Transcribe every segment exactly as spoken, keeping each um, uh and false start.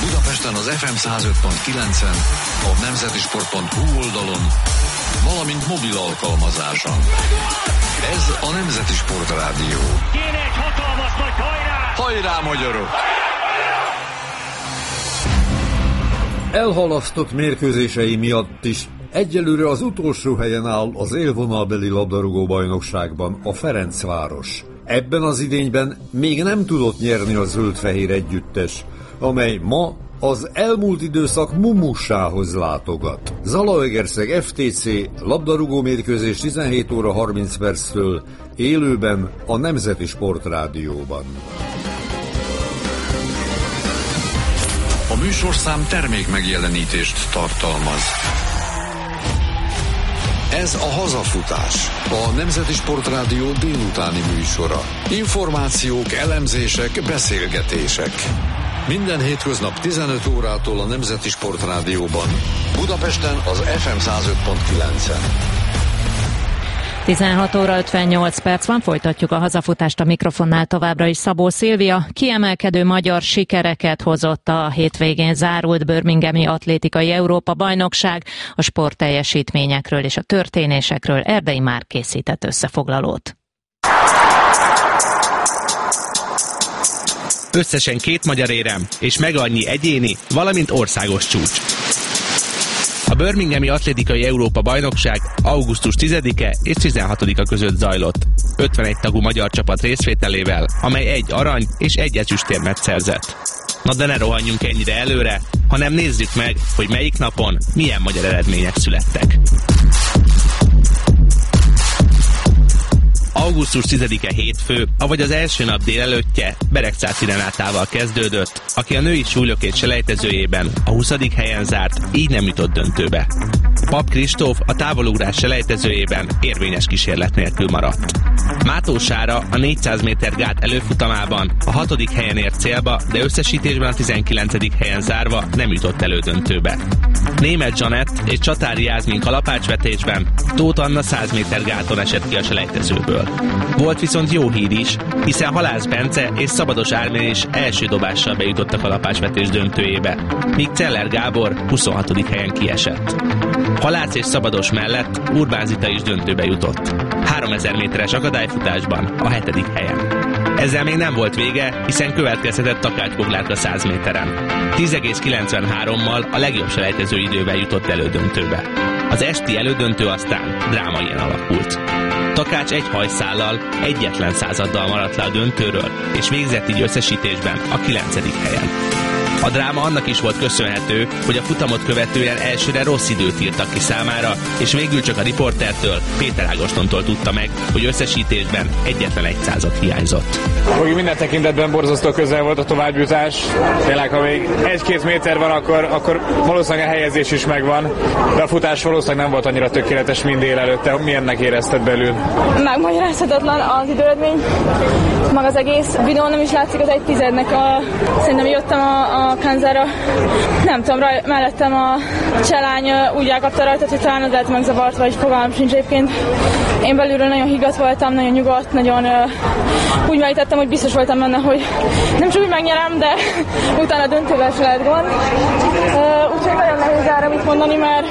Budapesten az ef em száz öt pont kilencen, a nemzetisport pont hu oldalon, valamint mobil alkalmazáson. Ez a Nemzeti Sport Rádió. Kéne egy hatalmas nagy hajrá! Hajrá, magyarok! Elhalasztott mérkőzései miatt is egyelőre az utolsó helyen áll az élvonalbeli labdarúgó bajnokságban a Ferencváros. Ebben az idényben még nem tudott nyerni a zöld-fehér együttes, amely ma az elmúlt időszak mumussához látogat. Zalaegerszeg ef té cé labdarúgó mérkőzés tizenhét óra harminc perctől élőben a Nemzeti Sport Rádióban. A műsorszám termék megjelenítést tartalmaz. Ez a Hazafutás, a Nemzeti Sport Rádió délutáni műsora. Információk, elemzések, beszélgetések. Minden hétköznap tizenöt órától a Nemzeti Sport Rádióban. Budapesten az ef em száz öt pont kilencen. tizenhat óra ötvennyolc perc van, folytatjuk a hazafutást, a mikrofonnál továbbra is Szabó Szilvia. Kiemelkedő magyar sikereket hozott a hétvégén zárult birminghami atlétikai Európa-bajnokság. A sportteljesítményekről és a történésekről Erdei Márk készített összefoglalót. Összesen két magyar érem és meg annyi egyéni, valamint országos csúcs. A birminghami atlétikai Európa-bajnokság augusztus tizedike és tizenhatodika között zajlott, ötvenegy tagú magyar csapat részvételével, amely egy arany és egy ezüstérmet szerzett. Na de ne rohanjunk ennyire előre, hanem nézzük meg, hogy melyik napon milyen magyar eredmények születtek. augusztus tizedike hétfő, avagy az első nap délelőttje Beregszáci Renátával kezdődött, aki a női súlyokét selejtezőjében a huszadik helyen zárt, így nem jutott döntőbe. Pap Kristóf a távolugrás selejtezőjében érvényes kísérlet nélkül maradt. Mátó Sára a négyszáz méter gát előfutamában a hatodik helyen ért célba, de összesítésben a tizenkilencedik helyen zárva nem jutott elődöntőbe. Németh Zsanett és Csatári Jászmin kalapácsvetésben, Tóth Anna száz méter gáton esett ki a selejtezőből. Volt viszont jó hír is, hiszen Halász Bence és Szabados Ármén is első dobással bejutott a kalapácsvetés döntőjébe, míg Celler Gábor huszonhatodik helyen kiesett. Halász és Szabados mellett Urbán Zita is döntőbe jutott. háromezer méteres akadályfutásban a hetedik helyen. Ezzel még nem volt vége, hiszen következhetett Takács Boglárka száz méteren. tíz egész kilencvenhárommal a legjobb selejtező idővel jutott elődöntőbe. Az esti elődöntő aztán drámaian alakult. Takács egy hajszállal, egyetlen századdal maradt le a döntőről, és végzett így összesítésben a kilencedik helyen. A dráma annak is volt köszönhető, hogy a futamot követően elsőre rossz időt írtak ki számára, és végül csak a riportertől, Péter Ágostontól tudta meg, hogy összesítésben egyetlen egy század hiányzott. Hogy minden tekintetben borzasztó közel volt a továbbjutás. Tényleg, ha még egy-két méter van, akkor, akkor valószínűleg a helyezés is megvan, de a futás valószínűleg nem volt annyira tökéletes, mint délelőtt. Milyennek érezted belül? Megmagyarázhatatlan az időredmény, meg az egész videón nem is látszik az egy tizednek a... Szerintem jöttem a, a Kanzára, nem tudom, raj, mellettem a cselány úgy elkapta rajta, hogy talán az lehet megzavart, vagy fogalmam sincs egyébként. Én belülről nagyon higgadt voltam, nagyon nyugodt, nagyon uh, úgy merítettem, hogy biztos voltam benne, hogy nem csak úgy megnyerem, de utána döntővel se lehet gond. Uh, úgyhogy nagyon nehéz erre mit mondani, mert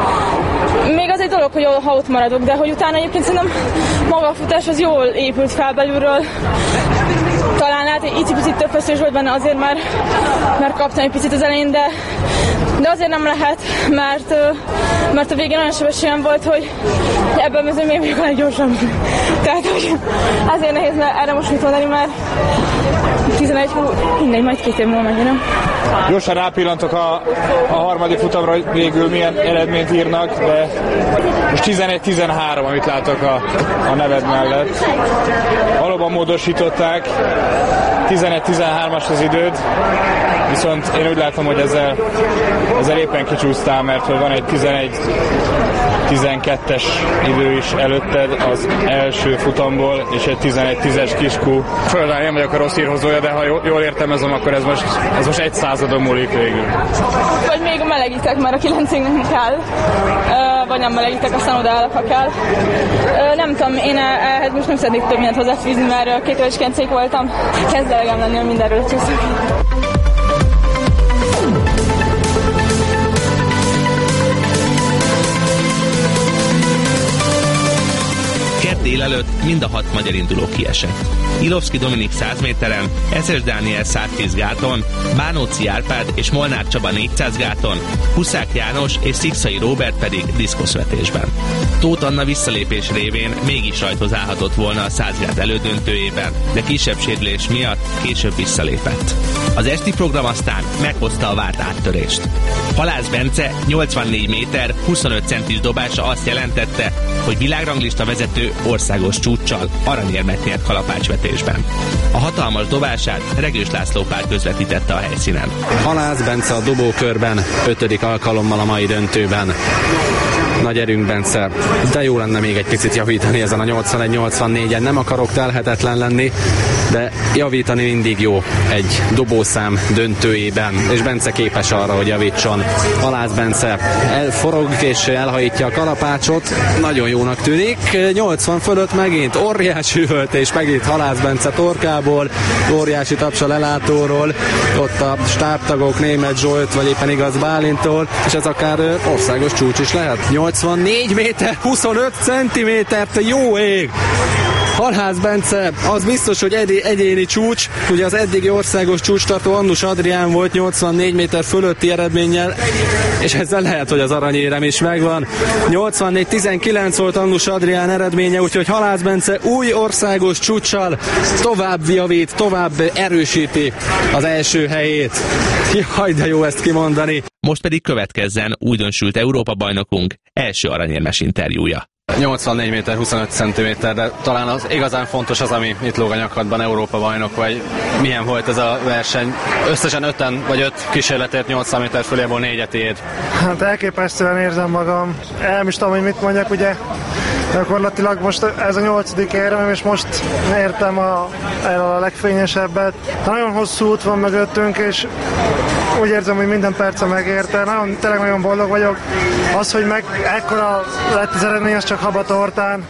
még az egy dolog, hogy ha ott maradok, de hogy utána egyébként szerintem maga a futás az jól épült fel belülről. Talán lehet, hogy icipicit több feszülés volt benne azért, mert, mert kaptam egy picit az elején, de, de azért nem lehet, mert, mert a végén olyan sebességem volt, hogy ebben mezőn még vagyok a leggyorsabb. Tehát, hogy azért nehéz erre most mit mondani, mert tizenegy, mindegy, majd két év múlva megnyerem. Gyorsan rápillantok a, a harmadik futamra, hogy végül milyen eredményt írnak, de most tizenegy tizenhárom, amit látok a, a neved mellett. Valóban módosították, tizenegy tizenhármas az időd, viszont én úgy látom, hogy ezzel, ezzel éppen kicsúsztál, mert hogy van egy tizenegy tizenkettes idő is előtted az első futamból, és egy tizenegy tízes kiskú. Földán én vagyok a rossz hírhozója, de ha jól értelmezem, akkor ez most, ez most egy századon múlik végül. Vagy még melegítek, mert a kilencének kell, vagy nem melegítek, aztán odaállok, ha kell. Nem tudom, én ehhez most nem szeretnék több mindent hozzáfűzni, mert két éves kencék voltam. Kezd elegem lenni, hogy mindenről csúszok. mind a hat magyar induló kiesett. Ilovszki Dominik száz méteren, Eszes Dániel száztíz gáton, Bánóci Árpád és Molnár Csaba négyszáz gáton, Huszák János és Szikszai Róbert pedig diszkoszvetésben. Tóth Anna visszalépés révén mégis rajthoz állhatott volna a száz gát elődöntőjében, de kisebb sérülés miatt később visszalépett. Az esti program aztán meghozta a várt áttörést. Halász Bence nyolcvannégy méter huszonöt centis dobása azt jelentette, hogy világranglista vezető országos csúccsal aranyérmet nyert kalapácsvetésben. A hatalmas dobását Regős László Pál közvetítette a helyszínen. Halász Bence a dobókörben, ötödik alkalommal a mai döntőben. Nagy erőnk, Bence, de jó lenne még egy picit javítani ezen a nyolcvanegy nyolcvannégyen. Nem akarok telhetetlen lenni, de javítani mindig jó egy dobószám döntőjében, és Bence képes arra, hogy javítson. Halász Bence elforog és elhajítja a kalapácsot, nagyon jónak tűnik. nyolcvan fölött megint óriási üvöltés, megint Halász Bence torkából, óriási taps a lelátóról, ott a stábtagok, Németh Zsolt, vagy éppen igaz Bálintól, és ez akár országos csúcs is lehet. nyolcvannégy méter huszonöt centimétert, jó ég! Halász Bence, az biztos, hogy egy- egyéni csúcs, ugye az eddigi országos csúcstartó Annus Adrián volt nyolcvannégy méter fölötti eredménnyel, és ezzel lehet, hogy az aranyérem is megvan. nyolcvannégy tizenkilenc volt Annus Adrián eredménye, úgyhogy Halász Bence új országos csúccsal tovább javít, tovább erősíti az első helyét. Jaj, de jó ezt kimondani. Most pedig következzen újdonsült Európa-bajnokunk első aranyérmes interjúja. nyolcvannégy méter huszonöt centiméter, de talán az igazán fontos az, ami itt lóg a nyakadban, Európa bajnok vagy. Milyen volt ez a verseny? Összesen öten vagy öt kísérletért nyolcvan méter föléból négyet ér. Hát elképesztően érzem magam. El is tudom, hogy mit mondjak, ugye gyakorlatilag most ez a nyolcadik érem, és most értem a, el a legfényesebbet. Nagyon hosszú út van mögöttünk, és úgy érzem, hogy minden perce megérte. Nagyon, tényleg nagyon boldog vagyok. Az, hogy meg ekkora lett az eredmény, az csak habatortán.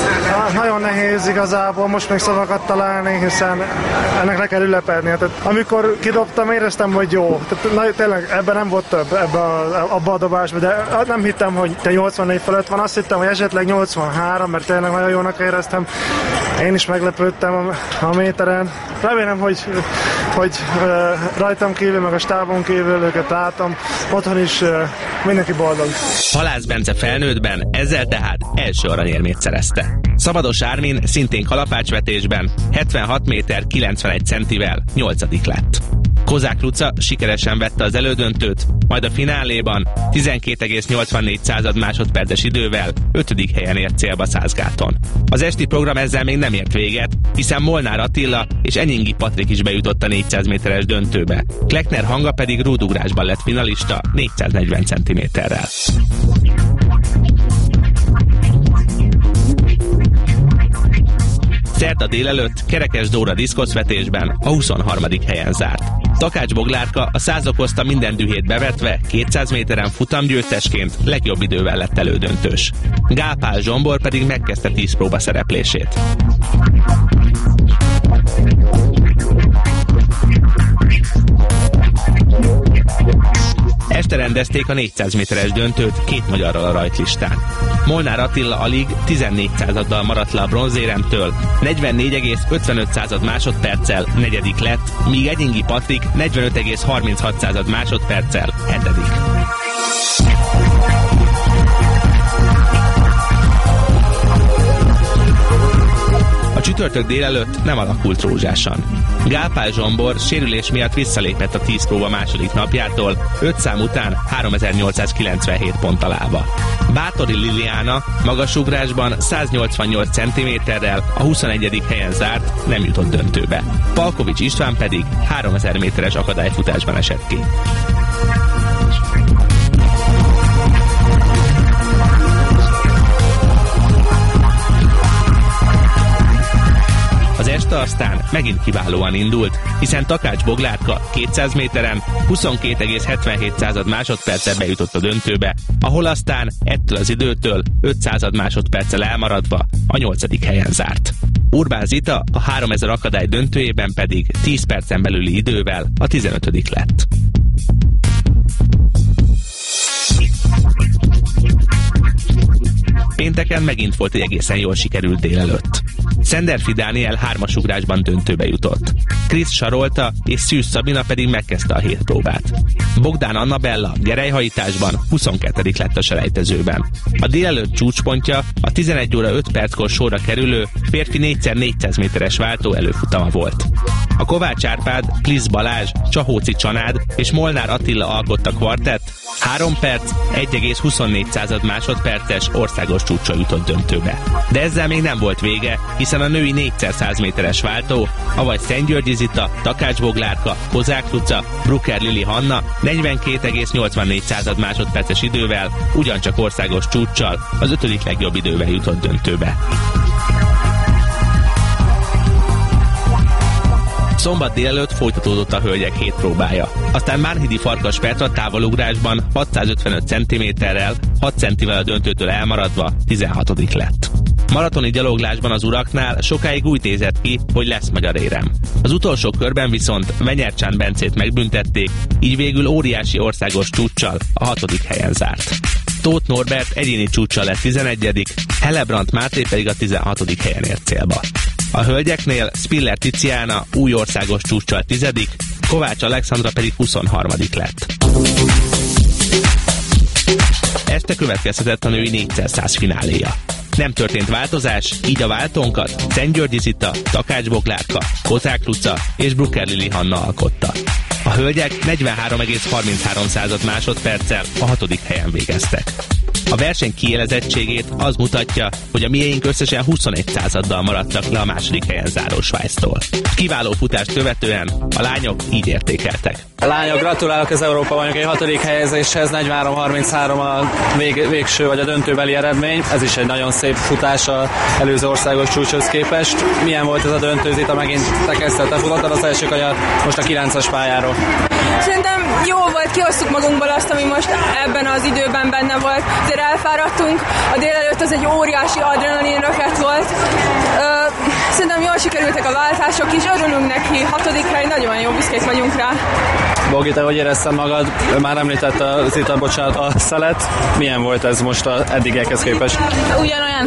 Nagyon nehéz igazából most még szavakat találni, hiszen ennek le kell ülepedni. Tehát, amikor kidobtam, éreztem, hogy jó. Tehát, na, tényleg ebben nem volt több, ebbe a, abba a dobásban, de nem hittem, hogy te nyolcvannégy fölött van. Azt hittem, hogy esetleg nyolcvanhárom, mert tényleg nagyon jónak éreztem. Én is meglepődtem a, a méteren. Remélem, hogy, hogy rajtam kívül, meg a stábon kívül őket látom. Otthon is mindenki boldog. Halász Bence felnőttben ezzel tehát első aranyérmét szerezte. Szabados Ármin szintén kalapácsvetésben hetvenhat méter kilencvenegy centivel nyolcadik lett. Kozák Luca sikeresen vette az elődöntőt, majd a fináléban tizenkét egész nyolcvannégy másodperces idővel ötödik helyen ért célba száz gáton. Az esti program ezzel még nem ért véget, hiszen Molnár Attila és Enyingi Patrik is bejutott a négyszáz méteres döntőbe. Kleckner Hanga pedig rúdugrásban lett finalista négyszáznegyven centiméterrel. Szerda délelőtt Kerekes Dóra diszkoszvetésben a huszonharmadik helyen zárt. Takács Boglárka a száz okozta minden dühét bevetve kétszáz méteren futamgyőztesként legjobb idővel lett elődöntős. Gál Pál Zsombor pedig megkezdte tíz próba szereplését. Este rendezték a négyszáz méteres döntőt két magyarral a rajtlistán. Molnár Attila alig tizennégy századdal maradt le a bronzéremtől, negyvennégy egész ötvenöt másodperccel negyedik lett, míg Enyingi Patrik negyvenöt egész harminchat másodperccel hetedik. A csütörtök délelőtt nem alakult rózsásan. Gál Pál Zsombor sérülés miatt visszalépett a tíz próba második napjától, öt szám után háromezer-nyolcszázkilencvenhét ponttal állva. Bátori Liliana magasugrásban száznyolcvannyolc centiméterrel a huszonegyedik helyen zárt, nem jutott döntőbe. Palkovics István pedig háromezer méteres akadályfutásban esett ki. Az este aztán megint kiválóan indult, hiszen Takács Boglárka kétszáz méteren huszonkét egész hetvenhét másodperccel bejutott a döntőbe, ahol aztán ettől az időtől öt másodperccel elmaradva a nyolcadik helyen zárt. Urbán Zita a háromezer akadály döntőjében pedig tíz percen belüli idővel a tizenötödik lett. Pénteken megint volt egy egészen jól sikerült délelőtt. Szenderfi Dániel hármasugrásban döntőbe jutott. Krisz Sarolta és Szűz Szabina pedig megkezdte a hét próbát. Bogdán Annabella gerelyhajításban huszonkettő lett a selejtezőben. A délelőtt csúcspontja a tizenegy óra öt perckor sorra kerülő férfi négy szer négyszáz méteres váltó előfutama volt. A Kovács Árpád, Plisz Balázs, Csahóci Csanád és Molnár Attila alkotta kvartett, három perc, egy egész huszonnégy másodperces országos csúccsal jutott döntőbe. De ezzel még nem volt vége, hiszen a női négyszer száz méteres váltó, avagy Szentgyörgyi Zita, Takács Boglárka, Kozák Luca, Brucker Lili Hanna negyvenkét egész nyolcvannégy másodperces idővel, ugyancsak országos csúccsal, az ötödik legjobb idővel jutott döntőbe. Szombat délelőtt folytatódott a hölgyek hét próbája. Aztán Márhidi Farkas Petra távolugrásban hatszázötvenöt centiméterrel, hat centivel a döntőtől elmaradva tizenhatodik lett. Maratoni gyaloglásban az uraknál sokáig úgy nézett ki, hogy lesz magyar érem. Az utolsó körben viszont Venyercsán Bencét megbüntették, így végül óriási országos csúccsal a hatodik helyen zárt. Tóth Norbert egyéni csúccsal lett tizenegyedik, Hellebrandt Máté pedig a tizenhatodik helyen ért célba. A hölgyeknél Spiller Tiziana új országos csúccsal tizedik, Kovács Alexandra pedig huszonharmadik lett. Este következhetett a női négyszer száz fináléja. Nem történt változás, így a váltónkat Szentgyörgyi Zita, Takács Boglárka, Kozák Luca és Brucker Lili Hanna alkotta. A hölgyek negyvenhárom egész harminchárom másodperccel a hatodik helyen végeztek. A verseny kiélezettségét az mutatja, hogy a miénk összesen huszonegy századdal maradtak le a második helyen záró Svájctól. Kiváló futást követően a lányok így értékeltek. A lányok, gratulálok az Európa-bajnoki hatodik helyezéshez, negyvenhárom harminchárom a vég, végső vagy a döntőbeli eredmény. Ez is egy nagyon szép futás az előző országos csúcshoz képest. Milyen volt ez a döntő, Zita, megint te kezdted, te futottad az első kanyar most a kilences pályáról. Szerintem jó volt, kihoztuk magunkból azt, ami most ebben az időben benne volt. Azért elfáradtunk, a délelőtt az egy óriási adrenalin röket volt. Ö, szerintem jól sikerültek a váltások is, örülünk neki, hatodik hely, nagyon jó, büszkék vagyunk rá. Bogi, te hogy érezted magad? Már említette a Zita, bocsánat, a szelet. Milyen volt ez most az eddigiekhez képest? Ugyanolyan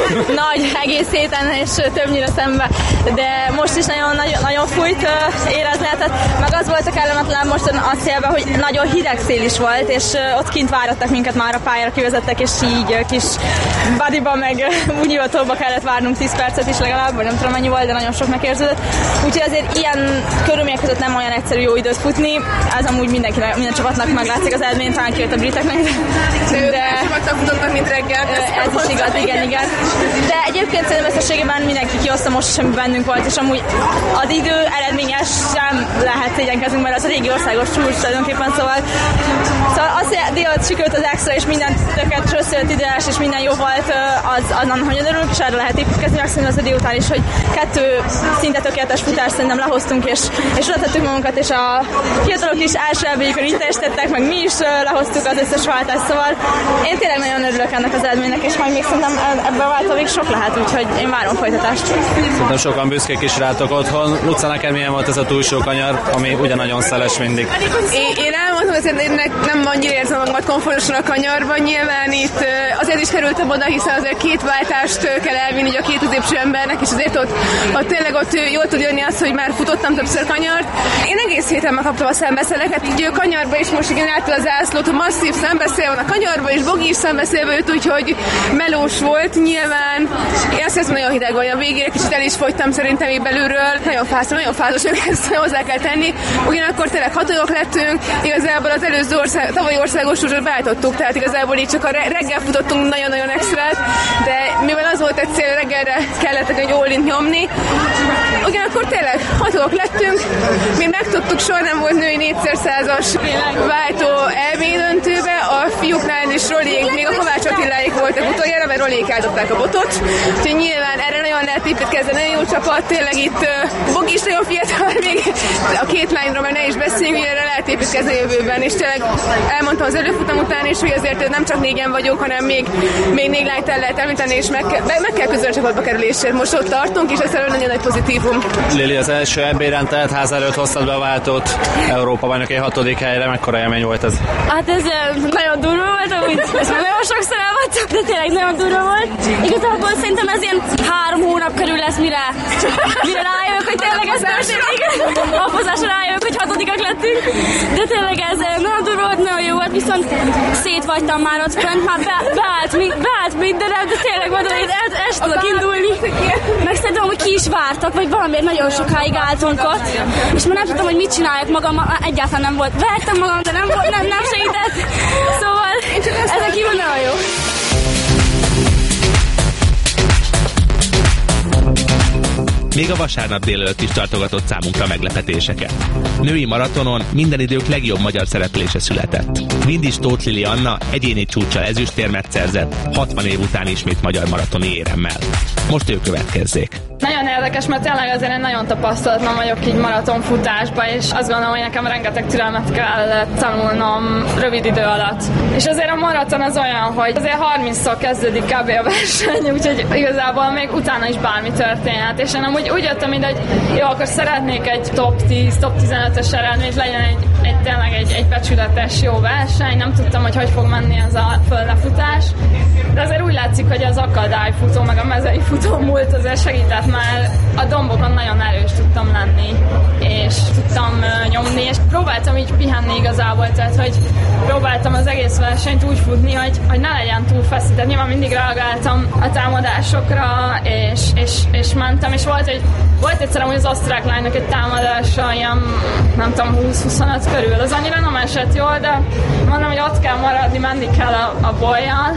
nagy egész héten és többnyire szembe, de most is nagyon, nagyon, nagyon fújt, érezni lehetett. Meg az volt a kellemetlen most a célban, hogy nagyon hideg szél is volt, és ott kint várattak minket, már a pályára kivezettek, és így kis bodyba meg uniótóba kellett várnunk tíz percet is legalább, vagy nem tudom mennyi volt, de nagyon sok megérződött. Úgyhogy azért ilyen körülmények között nem olyan egyszerű jó időt futni. Ez amúgy mindenkinek, minden csapatnak meglátszik az eredmény, talán kijött a briteknek. De csapatnak futottak, mint reggel. Ez is igaz, igen, igen. De egyébként szerintem összességében mindenki kihozta most, semmi bennünk volt, és amúgy az idő eredményes sem lehet szégyenkezünk, mert az a régi országos csúcs tulajdonképpen, szóval, szóval az, hogy délután sikerült az extra, és minden tökéletes összejött idős, és minden jó volt, az, az nem nagyon örülünk, és erre lehet építkezni, meg szerintem az a délután is, hogy kettő szinte tökéletes futást szerintem lehoztunk, és, és oda tettük magunkat, és a fiatalok is első elbéjükön így teljesítettek, meg mi is lehoztuk az összes váltást, szóval én tényleg nagyon örülök ennek az eredménynek, és majd még szerintem ebben a váltó még sok lehet, úgyhogy én várom folytatást. Szerintem sokan büszkék is rátok otthon. Luca, neked milyen volt ez a túlsó kanyar, ami ugye nagyon szeles mindig? É, én elmondom, hogy én nem annyira érzem magamat komfortosan a kanyarban, nyilván itt azért is kerültem oda, hiszen azért két váltást kell elvinni a két középső embernek, és azért ott, ott tényleg ott jól tud jönni az, hogy már futottam többször kanyart. Én egész héten megkaptam a szembeszeleket, így a kanyarba is most igen látta az ászlót, a masszív szembeszél van a kanyarba, és Bogi is szembeszélve őt, úgyhogy melós volt nyilván. Én azt hiszem, nagyon hideg vagy a végére, kicsit el is fogytam szerintem így belülről. Nagyon fászom, nagyon fázos, hogy ezt hozzá kell tenni. Ugyanakkor tényleg hatodok lettünk, igazából az előző ország, tavalyi országos csúcsot beállítottuk, tehát igazából így csak a reggel futottunk nagyon-nagyon extrát, de mivel az volt egy cél, reggelre kellett egy all-in nyomni. Ugyanakkor tényleg hatodok lettünk, mi megtudtuk, soha nem volt női négyszer százas váltó é bé döntőbe, a fiúknál is Rolék, még a Kovács Attiláik voltak utoljára, mert Rolék áldották a botot, úgyhogy nyilván erre nagyon lehet építkezni, nagyon jó csapat, tényleg itt uh, Bogi is nagyon fiatal, még a két lányról már ne is beszéljünk, hogy erre lehet építkezni a jövőben, és tényleg elmondtam az előfutam után is, hogy azért nem csak négyen vagyunk, hanem még, még négy lányt el lehet említeni, és meg, ke- meg kell közön a csapatba kerülésért. Most ott tartunk, és ez nagyon nagy pozitívum. Lili, az első é bé rendelt ház előtt hoztad be a váltót Európa bajnoki hatodik helyre, mekkora élmény volt ez? Hát ez nagyon durva volt, amúgy ezt nagyon sokszor elvadtam, de tényleg nagyon durva volt. Igazából szerintem ez ilyen három hónap körül lesz, mire, mire rájövök, hogy tényleg ez történik. Apozásra rájövök, hogy hatodikak lettünk. De tényleg ez nagyon durva volt, nagyon jó volt, viszont szétvagytam már ott fönt, már be, beállt, beállt mindenem, de tényleg mondom, hogy el, el sem tudok indulni. Meg szerintem, hogy ki is vártak, vagy valamiért nagyon sokáig álltunk ott, és már nem tudtam, hogy mit csináljak magam, egyáltalán nem volt. Vertem magam, de nem, volt, nem, nem segített. Szóval ezen kívül nagyon jó. Még a vasárnap délelőtt is tartogatott számunkra meglepetéseket. Női maratonon minden idők legjobb magyar szereplése született. Vindis Tóth Lili Anna egyéni csúccsal ezüstérmet szerzett, hatvan év után ismét magyar maratoni éremmel. Most ő következzék. Nagyon érdekes, mert tényleg azért én nagyon tapasztalatlan vagyok így maratonfutásba, és azt gondolom, hogy nekem rengeteg türelmet kell tanulnom rövid idő alatt. És azért a maraton az olyan, hogy azért harmincszor kezdődik kb. A verseny, úgyhogy igazából még utána is bármi történhet. És én amúgy úgy jöttem ide, hogy jó, akkor szeretnék egy top tíz, top tizenötös eredményt, legyen egy, egy tényleg egy, egy becsületes jó verseny. Nem tudtam, hogy hogy fog menni ez a földlefutás. De azért úgy látszik, hogy az akadályfutó, meg a mezei futó múlt azért segített, már a dombokon nagyon erős tudtam lenni, és tudtam uh, nyomni, és próbáltam így pihenni igazából, tehát hogy próbáltam az egész versenyt úgy futni, hogy, hogy ne legyen túl feszített. Tehát nyilván mindig reagáltam a támadásokra, és, és, és mentem, és volt, hogy volt egyszer amúgy az osztrák lánynak egy támadása, ilyen nem tudom, húsz-huszonöt körül, az annyira nem esett jól, de mondom, hogy ott kell maradni, menni kell a, a bollyal,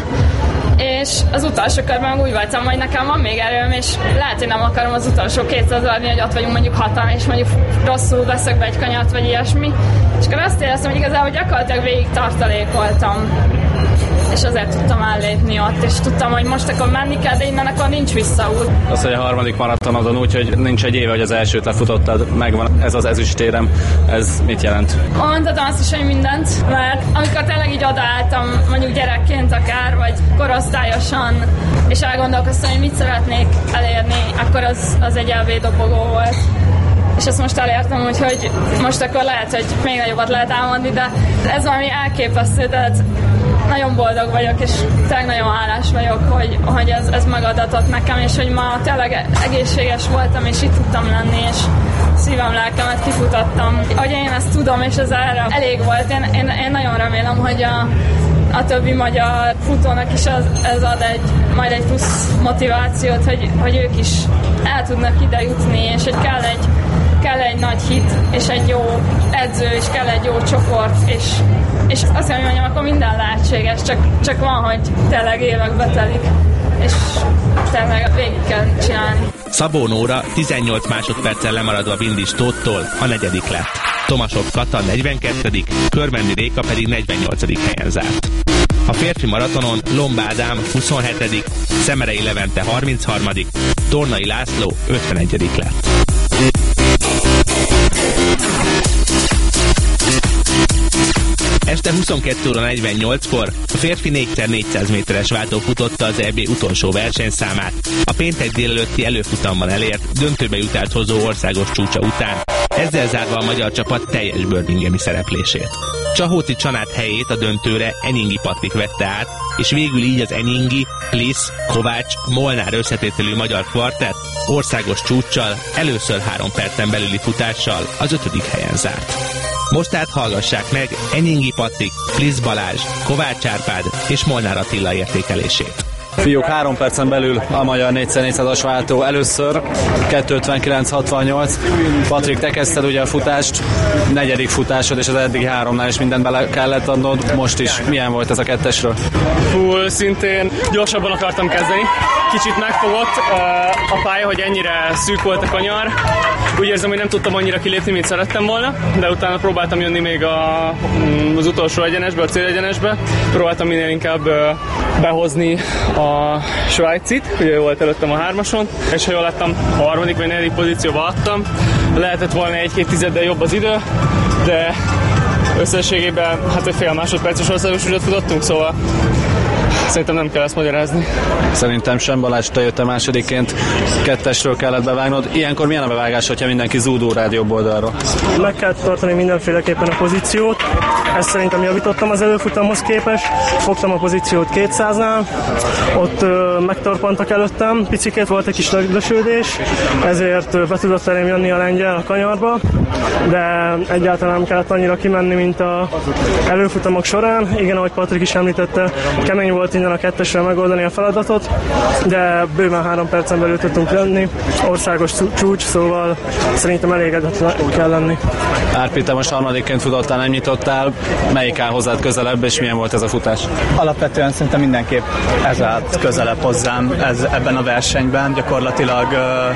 és az utolsó körben úgy voltam, hogy nekem van még erőm, és lehet, hogy nem akarom az utolsó kétszáz adni, hogy ott vagyunk mondjuk hatan, és mondjuk rosszul veszek be egy kanyart, vagy ilyesmi. És akkor azt éreztem, hogy igazából gyakorlatilag végig tartalékoltam. És azért tudtam ellépni ott, és tudtam, hogy most akkor menni kell, de innen akkor nincs visszaút. Az, hogy a harmadik maratonodon úgy, hogy nincs egy éve, hogy az elsőt lefutottad, megvan ez az ezüstérem, ez mit jelent? Mondhatom azt is, hogy mindent, mert amikor tényleg így odaálltam, mondjuk gyerekként akár, vagy korosztályosan, és elgondolkoztam, hogy mit szeretnék elérni, akkor az, az egy elvédobogó volt. És ezt most elértem, úgyhogy most akkor lehet, hogy még nagyobbat lehet álmodni, de ez valami elképesztő, tehát nagyon boldog vagyok, és tényleg nagyon hálás vagyok, hogy, hogy ez, ez megadatott nekem, és hogy ma tényleg egészséges voltam, és itt tudtam lenni, és szívem, lelkemet kifutottam. Hogy én ezt tudom, és ez erre elég volt. Én, én, én nagyon remélem, hogy a, a többi magyar futónak is az, ez ad egy, majd egy plusz motivációt, hogy, hogy ők is el tudnak ide jutni, és hogy kell egy kell egy nagy hit, és egy jó edző, és kell egy jó csoport, és, és azt mondjam, hogy akkor minden lehetséges, csak, csak van, hogy tényleg évekbe telik, és tényleg végig kell csinálni. Szabó Nóra tizennyolc másodperccel lemaradva Vindis Tóthtól a negyedik lett. Tomasov Kata negyvenkettedik, Körmendi Réka pedig negyvennyolcadik helyen zárt. A férfi maratonon Lomb Ádám huszonhetedik, Szemerei Levente harmincharmadik, Tornai László ötvenegyedik lett. Este huszonkettő óra negyvennyolckor a férfi négy per négyszáz méteres váltó futotta az é bé utolsó versenyszámát, a péntek délelőtti előfutamban elért, döntőbe jutást hozó országos csúcsa után, ezzel zárva a magyar csapat teljes birminghami szereplését. Csahóci Csanát helyét a döntőre Enyingi Patrik vette át, és végül így az Enyingi, Plisz, Kovács, Molnár összetételű magyar kvartett országos csúccsal, először három percen belüli futással az ötödik helyen zárt. Most tehát hallgassák meg Enyingi Patrik, Plisz Balázs, Kovács Árpád és Molnár Attila értékelését. Fiúk, három percen belül a magyar négy per négyszázas váltó először, kettő ötvenkilenc hatvannyolc. Patrik, te kezdted ugye a futást, negyedik futásod, és az eddigi háromnál is mindent bele kellett adnod, most is. Milyen volt ez a kettesről? Hú, szintén gyorsabban akartam kezdeni. Kicsit megfogott a pálya, hogy ennyire szűk volt a kanyar. Úgy érzem, hogy nem tudtam annyira kilépni, mint szerettem volna, de utána próbáltam jönni még a, az utolsó egyenesbe, a célegyenesbe. Próbáltam minél inkább behozni a svájcit, ugye volt előttem a hármason, és ha jól láttam, a harmadik vagy negyedik pozícióba adtam. Lehetett volna egy-két tizeddel jobb az idő, de összességében hát egy fél másodperces országos ügyet futottunk, szóval Szerintem nem kell ezt magyarázni. Szerintem sem, Balázs, te jöttem másodikként, kettesről kellett bevágnod. Ilyenkor milyen a bevágás, hogyha mindenki zúdórál jobb oldalról? Meg kell tartani mindenféleképpen a pozíciót. Ezt szerintem javítottam az előfutamhoz képest. Fogtam a pozíciót kétszáznál, ott ö, megtorpantak előttem, picikét volt egy kis lösődés, ezért ö, be tudott elém jönni a lengyel a kanyarba, de egyáltalán nem kellett annyira kimenni, mint a előfutamok során. Igen, ahogy Patrik is említette, kemény volt innen a kettesre megoldani a feladatot, de bőven három percen belül tudtunk lenni. Országos csúcs, szóval szerintem elégedett kell lenni. Árpi, te most harmadikként futottál, nem nyitottál. Melyik áll hozzád közelebb, és milyen volt ez a futás? Alapvetően szerintem mindenképp ez állt közelebb hozzám ez, ebben a versenyben. Gyakorlatilag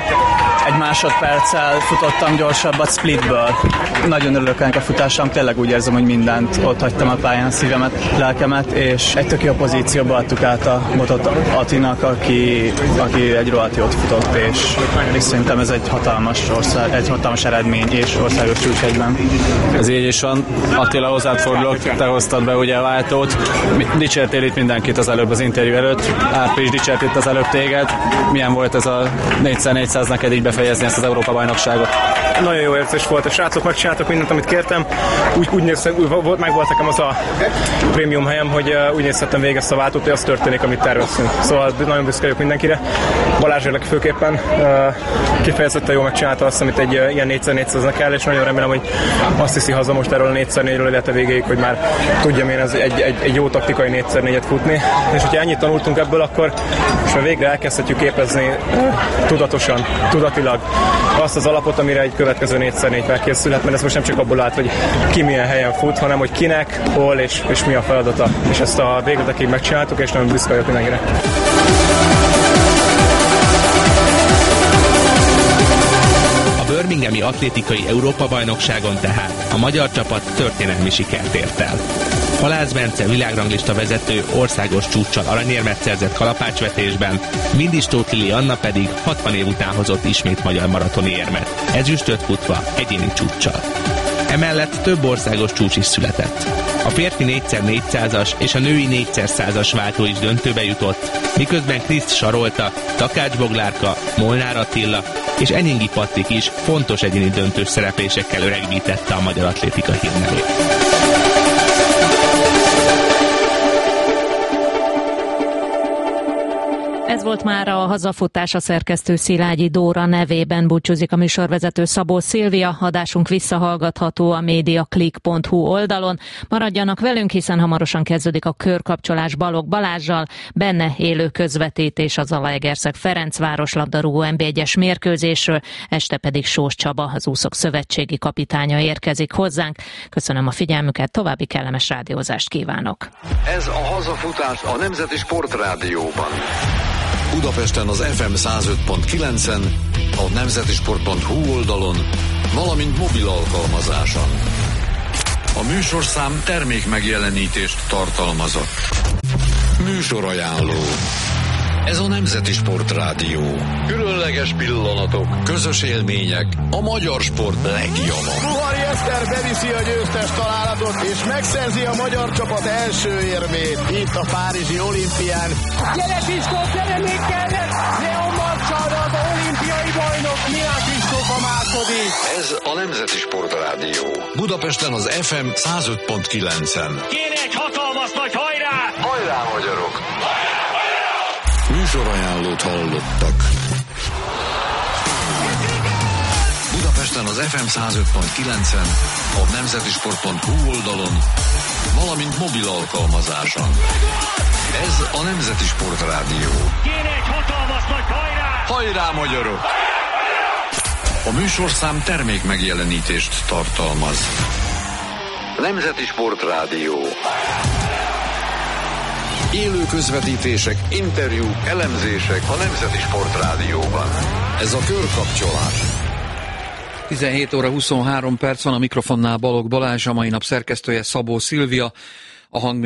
uh, egy másodperccel futottam gyorsabbat Splitből. Nagyon örülök ennek a futásom, tényleg úgy érzem, hogy mindent ott hagytam a pályán, szívemet, lelkemet, és egy tök jó pozícióba adtuk át a botot Atinak, aki, aki egy rohadt jót futott, és, és szerintem ez egy hatalmas, ország, egy hatalmas eredmény és országos csúcs egyben. Ez így is van. Attila, hozzád fordulok, te hoztad be ugye a váltót. Dicsértél itt mindenkit az előbb az interjú előtt. Árpi is dicsért itt az előbb téged. Milyen volt ez a négyszer négyszáz neked így befejezni ezt az Európa-bajnokságot? Nagyon jó érzés volt, a srácok megcsináltak mindent, amit kértem. Úgy, úgy néztem, úgy, meg volt nekem az a prémium helyem, hogy uh, úgy nézhettem végig ezt a váltót, hogy az történik, amit terveztünk. Szóval nagyon büszke vagyok mindenkire. Balázsérlek főképpen uh, kifejezetten jól megcsinálta azt, amit egy uh, ilyen négyszer négyszáznak kell, és nagyon remélem, hogy azt hiszi haza most erről a négyszer négyről, illetve végéig, hogy már tudjam én ez egy, egy, egy jó taktikai négyszer négyet futni. És hogyha ennyit tanultunk ebből, akkor most már végre elkezdhetjük képezni uh, tudatosan, tudatilag azt az alapot, amire egy következő négyszer négy felkészülhet, mert ez most nem csak abból állt, hogy ki milyen helyen fut, hanem hogy kinek, hol és, és mi a feladata. És ezt a végletekig megcsináltuk, és nagyon büszke vagyok mindenkire. A birminghami atlétikai Európa-bajnokságon tehát a magyar csapat történelmi sikert ért el. Halász Bence világranglista vezető országos csúccsal aranyérmet szerzett kalapácsvetésben, Mindis Tóth Lili Anna pedig hatvan év után hozott ismét magyar maratoni érmet, ezüstöt futva egyéni csúccsal. Emellett több országos csúcs is született. A férfi négyszer négyszázas és a női négyszer százas váltó is döntőbe jutott, miközben Kriszt Sarolta, Takács Boglárka, Molnár Attila és Enyingi Patrik is fontos egyéni döntős szereplésekkel öregbítette a magyar atlétika hírnevét. Ez volt már a hazafutás, a szerkesztő Szilágyi Dóra nevében búcsúzik a műsorvezető Szabó Szilvia. Adásunk visszahallgatható a mediaclick pont hu oldalon. Maradjanak velünk, hiszen hamarosan kezdődik a körkapcsolás Balogh Balázssal, benne élő közvetítés az Zalaegerszeg Ferencváros labdarúgó en bé egyes mérkőzésről, este pedig Sós Csaba, az úszók szövetségi kapitánya érkezik hozzánk. Köszönöm a figyelmüket, további kellemes rádiózást kívánok. Ez a hazafutás a Nemzeti Sportrádióban. Budapesten az ef em száz öt pont kilencen, a nemzetisport pont hu oldalon, valamint mobil alkalmazáson. A műsorszám termék megjelenítést tartalmazott. Műsorajánló. Ez a Nemzeti Sportrádió. Különleges pillanatok, közös élmények, a magyar sport legjobb. Huhari Eszter beviszi a győztes találatot, és megszerzi a magyar csapat első érmét itt a párizsi olimpián. Gyere Piskó, szeremény kellett! Leon Marcsára az olimpiai bajnok, Milán Kristóf a második. Ez a Nemzeti Sportrádió. Budapesten az ef em száz öt pont kilencen. Kéne egy hatalmas nagy hajrá! Hajrá, magyarok! Műsorajánlót hallottak. Budapesten az ef em száz öt pont kilencen, a nemzetisport pont hu oldalon, valamint mobil alkalmazáson. Ez a Nemzeti Sportrádió. Kéne egy hatalmas nagy hajrá! Hajrá, magyarok! A műsorszám termék megjelenítést tartalmaz. Nemzeti Sportrádió. Élő közvetítések, interjúk, elemzések a Nemzeti Sportrádióban. Ez a körkapcsolás. tizenhét óra huszonhárom perc van, a mikrofonnál Balogh Balázs, a mai nap szerkesztője Szabó Szilvia, a hangmérnök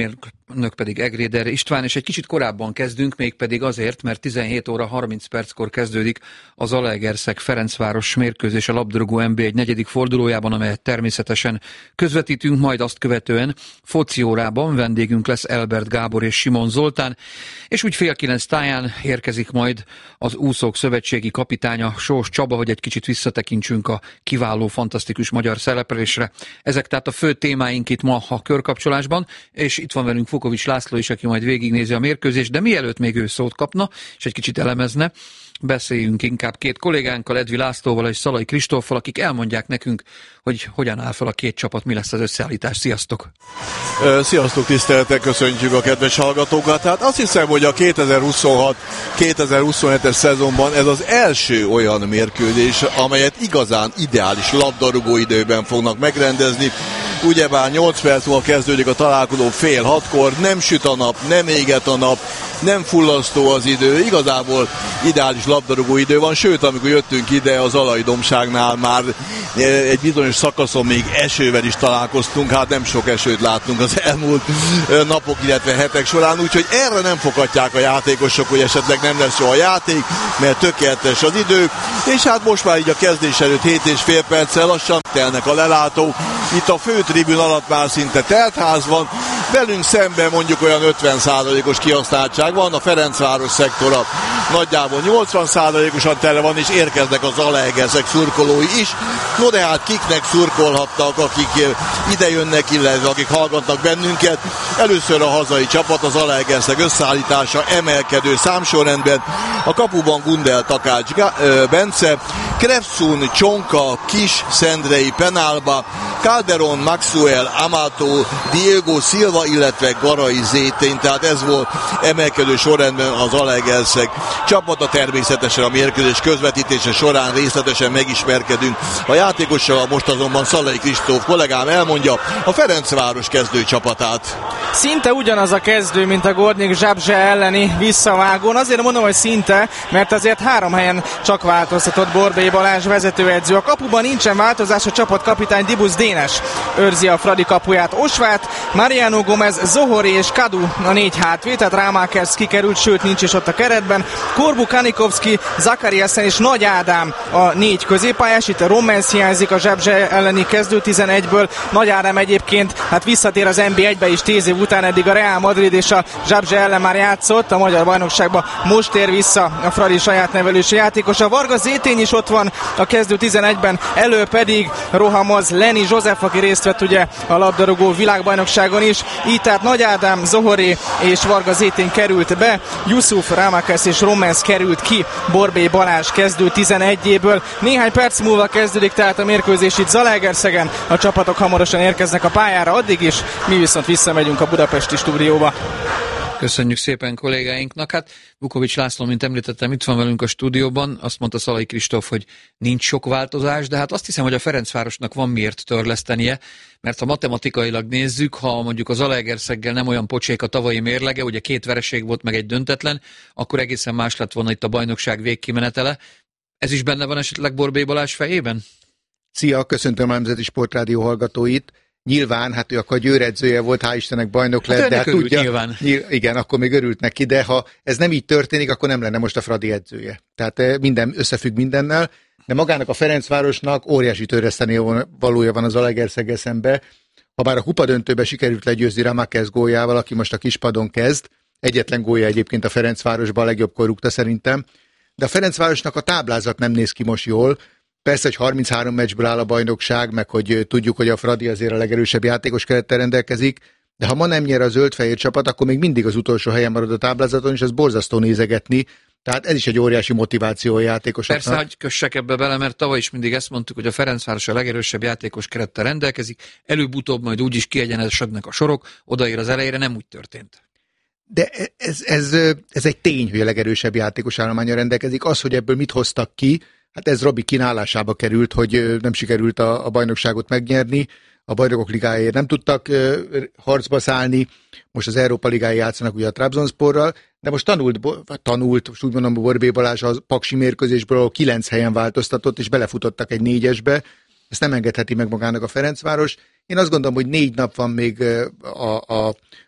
önök pedig Egréder István, és egy kicsit korábban kezdünk, mégpedig azért, mert tizenhét óra harminc perckor kezdődik az Zalaegerszeg-Ferencváros mérkőzés a labdarúgó en bé egy negyedik fordulójában, amelyet természetesen közvetítünk, majd azt követően foci órában vendégünk lesz Elbert Gábor és Simon Zoltán, és úgy fél kilenc táján érkezik majd az úszók szövetségi kapitánya Sós Csaba, hogy egy kicsit visszatekintsünk a kiváló, fantasztikus magyar szereplésre. Ezek tehát a fő témáink itt ma a körkapcsolásban, és itt van velünk Vukovics László is, aki majd végignézi a mérkőzést, de mielőtt még ő szót kapna, és egy kicsit elemezne, beszéljünk inkább két kollégánkkal, Edvi Lászlóval és Szalai Kristóffal, akik elmondják nekünk, hogy hogyan áll fel a két csapat, mi lesz az összeállítás. Sziasztok! Sziasztok, tiszteletek, köszöntjük a kedves hallgatókat. Hát azt hiszem, hogy a kétezer-huszonhat kétezer-huszonhetes szezonban ez az első olyan mérkőzés, amelyet igazán ideális labdarúgó időben fognak megrendezni. Ugyebár nyolc perc múlva kezdődik a találkozó fél hatkor, nem süt a nap, nem éget a nap, nem fullasztó az idő, igazából ideális labdarúgó idő van, sőt, amikor jöttünk ide az Alai Dombságnál már egy bizonyos szakaszon még esővel is találkoztunk, hát nem sok esőt láttunk az elmúlt napok, illetve hetek során, úgyhogy erre nem fogadják a játékosok, hogy esetleg nem lesz soha játék, mert tökéletes az idő, és hát most már így a kezdés előtt hét és fél perccel lassan telnek a lelátó, itt a fő tribün alatt már szinte teltház van, velünk szemben mondjuk olyan ötven százalékos kihasználtság van, a Ferencváros szektora nagyjából nyolcvan százalékosan tele van, és érkeznek az Zalaegerszeg szurkolói is. No de hát kiknek szurkolhatnak, akik ide jönnek, illetve akik hallgatnak bennünket. Először a hazai csapat, az Zalaegerszeg összeállítása emelkedő számsorrendben. A kapuban Gundel Takács Bence, Krefsun, Csonka, Kis, Szendrei, Penálba, Calderon, Maxwell, Amato, Diego Silva, illetve Garai Zétény, tehát ez volt emelkedő sorrendben az Zalaegerszeg csapata. Természetesen a mérkőzés közvetítése során részletesen megismerkedünk a játékossal, most azonban Szalai Kristóf kollégám elmondja a Ferencváros kezdő csapatát. Szinte ugyanaz a kezdő, mint a Gornik Zsabzse elleni visszavágón. Azért mondom, hogy szinte, mert azért három helyen csak változtatott Borbély Balázs vezetőedző. A kapuban nincsen változás, a csapatkapitány Dibusz Dénes őrzi a Fradi kapuját. Osvát, Mariano Gomez, Zohori és Kadu a négy hátvéd, tehát Rámákersz kikerült, sőt nincs is ott a keretben. Korbu, Kanikovszki, Zakariasen és Nagy Ádám a négy középpályás, itt a Rommens hiányzik a Zsabzse elleni kezdő tizenegyből. Nagy Ádám egyébként hát visszatér az en bé egybe is tíz év után, eddig a Real Madrid és a Zsabzse ellen már játszott, a magyar bajnokságban most tér vissza a Fradi saját nevelősi játékos. A Varga Zétény is ott van a kezdő tizenegyben, elő pedig rohamoz Lenny József, aki részt vett ugye a labdarúgó világbajnokságon is. Így tehát Nagy Ádám, Zohori és Varga Zétény került be, Yusuf, Rámákesz és Rommens került ki Borbély Balázs kezdő tizenegyéből. Néhány perc múlva kezdődik tehát a mérkőzés itt Zalaegerszegen, a csapatok hamarosan érkeznek a pályára, addig is mi viszont visszamegyünk a budapesti stúdióba. Köszönjük szépen kollégáinknak. Hát Vukovics László, mint említettem, itt van velünk a stúdióban. Azt mondta Szalai Kristóf, hogy nincs sok változás, de hát azt hiszem, hogy a Ferencvárosnak van miért törlesztenie, mert ha matematikailag nézzük, ha mondjuk az Zalaegerszeggel nem olyan pocsék a tavalyi mérlege, ugye két vereség volt meg egy döntetlen, akkor egészen más lett volna itt a bajnokság végkimenetele. Ez is benne van esetleg Borbély Balázs fejében? Szia, köszöntöm a Nemzeti Sportrádió hallgatóit. Nyilván, hát ő akkor Győr edzője volt, hál' Istennek bajnok lett, hát de hát tudja, nyilván. Nyilván, igen, akkor még örült neki, de ha ez nem így történik, akkor nem lenne most a Fradi edzője. Tehát minden összefügg mindennel, de magának a Ferencvárosnak óriási törleszteni valója van az Zalaegerszeggel szembe. Habár a kupadöntőbe sikerült legyőzni Rámákesz góljával, aki most a kispadon kezd, egyetlen gólja egyébként a Ferencvárosban, a legjobbkor rúgta szerintem, de a Ferencvárosnak a táblázat nem néz ki most jól. Persze, hogy harminchárom meccsből áll a bajnokság, meg hogy tudjuk, hogy a Fradi azért a legerősebb játékos kerettel rendelkezik, de ha ma nem nyer a zöld-fehér csapat, akkor még mindig az utolsó helyen marad a táblázaton, és az borzasztó nézegetni. Tehát ez is egy óriási motiváció a játékosoknak. Persze, hogy kössek ebbe bele, mert tavaly is mindig ezt mondtuk, hogy a Ferencváros a legerősebb játékos kerettel rendelkezik, előbb-utóbb majd úgyis kiegyenesednek a sorok, odaér az elejére, nem úgy történt. De ez, ez, ez egy tény, hogy a legerősebb játékos állománnyal rendelkezik. Az, hogy ebből mit hoztak ki, hát ez Robi kínálásába került, hogy nem sikerült a, a bajnokságot megnyerni, a Bajnokok Ligájáért nem tudtak uh, harcba szállni, most az Európa Ligáján játszanak ugye a Trabzonsporral, de most tanult, tanult most úgy mondom, Borbély Balázs a paksi mérkőzésből, ahol kilenc helyen változtatott, és belefutottak egy négyesbe, ezt nem engedheti meg magának a Ferencváros. Én azt gondolom, hogy négy nap van még a, a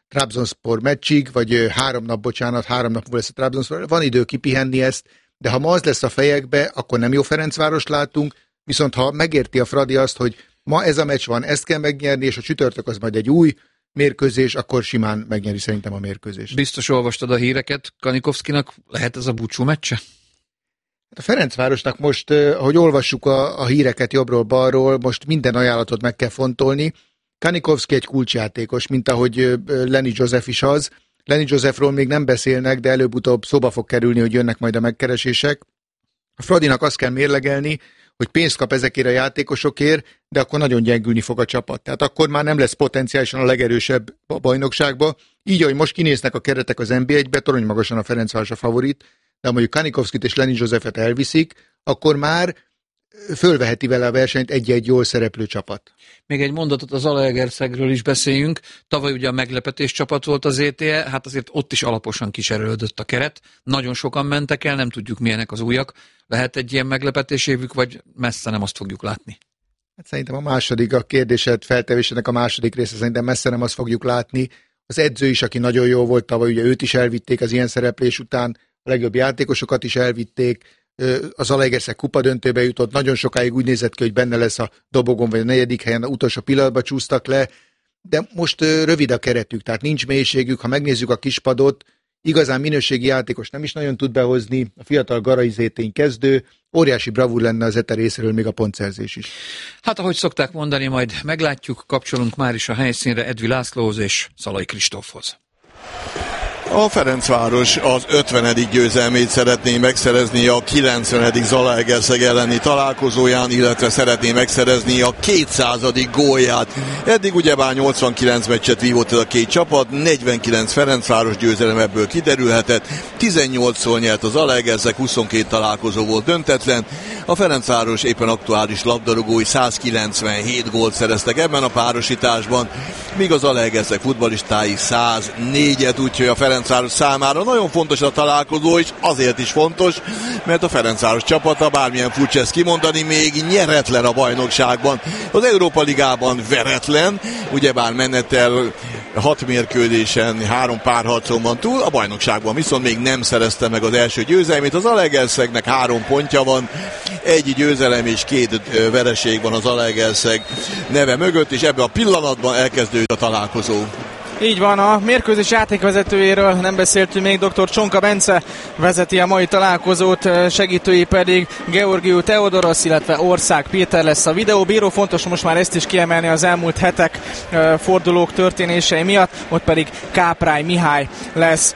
Trabzonspor meccsig, vagy három nap, bocsánat, három nap lesz a Trabzonspor, van idő kipihenni ezt, de ha ma az lesz a fejekbe, akkor nem jó Ferencvárost látunk, viszont ha megérti a Fradi azt, hogy ma ez a meccs van, ezt kell megnyerni, és a csütörtök az majd egy új mérkőzés, akkor simán megnyeri szerintem a mérkőzést. Biztos olvastad a híreket, Kanikovszkinak lehet ez a búcsú meccse? A Ferencvárosnak most, ahogy olvassuk a, a híreket jobbról-balról, most minden ajánlatot meg kell fontolni. Kanikovszki egy kulcsjátékos, mint ahogy Lenny Joseph is az. Lenny Josephról még nem beszélnek, de előbb-utóbb szóba fog kerülni, hogy jönnek majd a megkeresések. A Fradinak azt kell mérlegelni, hogy pénzt kap ezekért a játékosokért, de akkor nagyon gyengülni fog a csapat. Tehát akkor már nem lesz potenciálisan a legerősebb a bajnokságba. Így, ahogy most kinéznek a keretek az en bé egybe, torony magasan a Ferencváros a favorit, de mondjuk Kanikovszkit és Lenny Josephet elviszik, akkor már fölveheti vele a versenyt egy-egy jól szereplő csapat. Még egy mondatot az Zalaegerszegről is beszéljünk. Tavaly ugye a meglepetés csapat volt az é té e, hát azért ott is alaposan kiserőlődött a keret. Nagyon sokan mentek el, nem tudjuk milyenek az újak. Lehet egy ilyen meglepetés évük, vagy messze nem azt fogjuk látni? Hát szerintem a második, a kérdésed feltevésének a második része, szerintem messze nem azt fogjuk látni. Az edző is, aki nagyon jó volt tavaly, ugye őt is elvitték az ilyen szereplés után, a legjobb játékosokat is elvitték, az Zalaegerszeg kupadöntőbe jutott, nagyon sokáig úgy nézett ki, hogy benne lesz a dobogon, vagy a negyedik helyen, a utolsó pillanatban csúsztak le, de most rövid a keretük, tehát nincs mélységük, ha megnézzük a kispadot, igazán minőségi játékos nem is nagyon tud behozni, a fiatal Garai Zétény kezdő, óriási bravúr lenne az Ete részéről még a pontszerzés is. Hát ahogy szokták mondani, majd meglátjuk, kapcsolunk már is a helyszínre Edvi Lászlóhoz és Szalai Kristófhoz. A Ferencváros az ötvenedik győzelmét szeretné megszerezni a kilencvenedik Zalaegerszeg elleni találkozóján, illetve szeretné megszerezni a kétszázadik gólját. Eddig ugyebár nyolcvankilenc meccset vívott ez a két csapat, negyvenkilenc Ferencváros győzelem ebből kiderülhetett, tizennyolcszor nyert az Zalaegerszeg, huszonkét találkozó volt döntetlen. A Ferencváros éppen aktuális labdarúgói százkilencvenhét gólt szereztek ebben a párosításban, míg az Zalaegerszeg futballistái száznégyet, úgyhogy a Ferencváros számára nagyon fontos a találkozó, és azért is fontos, mert a Ferencváros csapata, bármilyen furcsa ezt kimondani, még nyeretlen a bajnokságban. Az Európa Ligában veretlen, ugyebár menettel hat mérkőzésen, három párharcon van túl, a bajnokságban viszont még nem szerezte meg az első győzelmét. Az Zalaegerszegnek három pontja van, egy győzelem és két vereség van az Zalaegerszeg neve mögött, és ebben a pillanatban elkezdődött a találkozó. Így van, a mérkőzés játékvezetőjéről nem beszéltünk még, dr. Csonka Bence vezeti a mai találkozót, segítői pedig Georgiou Teodoros, illetve Ország Péter lesz a videóbíró. Fontos most már ezt is kiemelni az elmúlt hetek fordulók történései miatt, ott pedig Káprály Mihály lesz,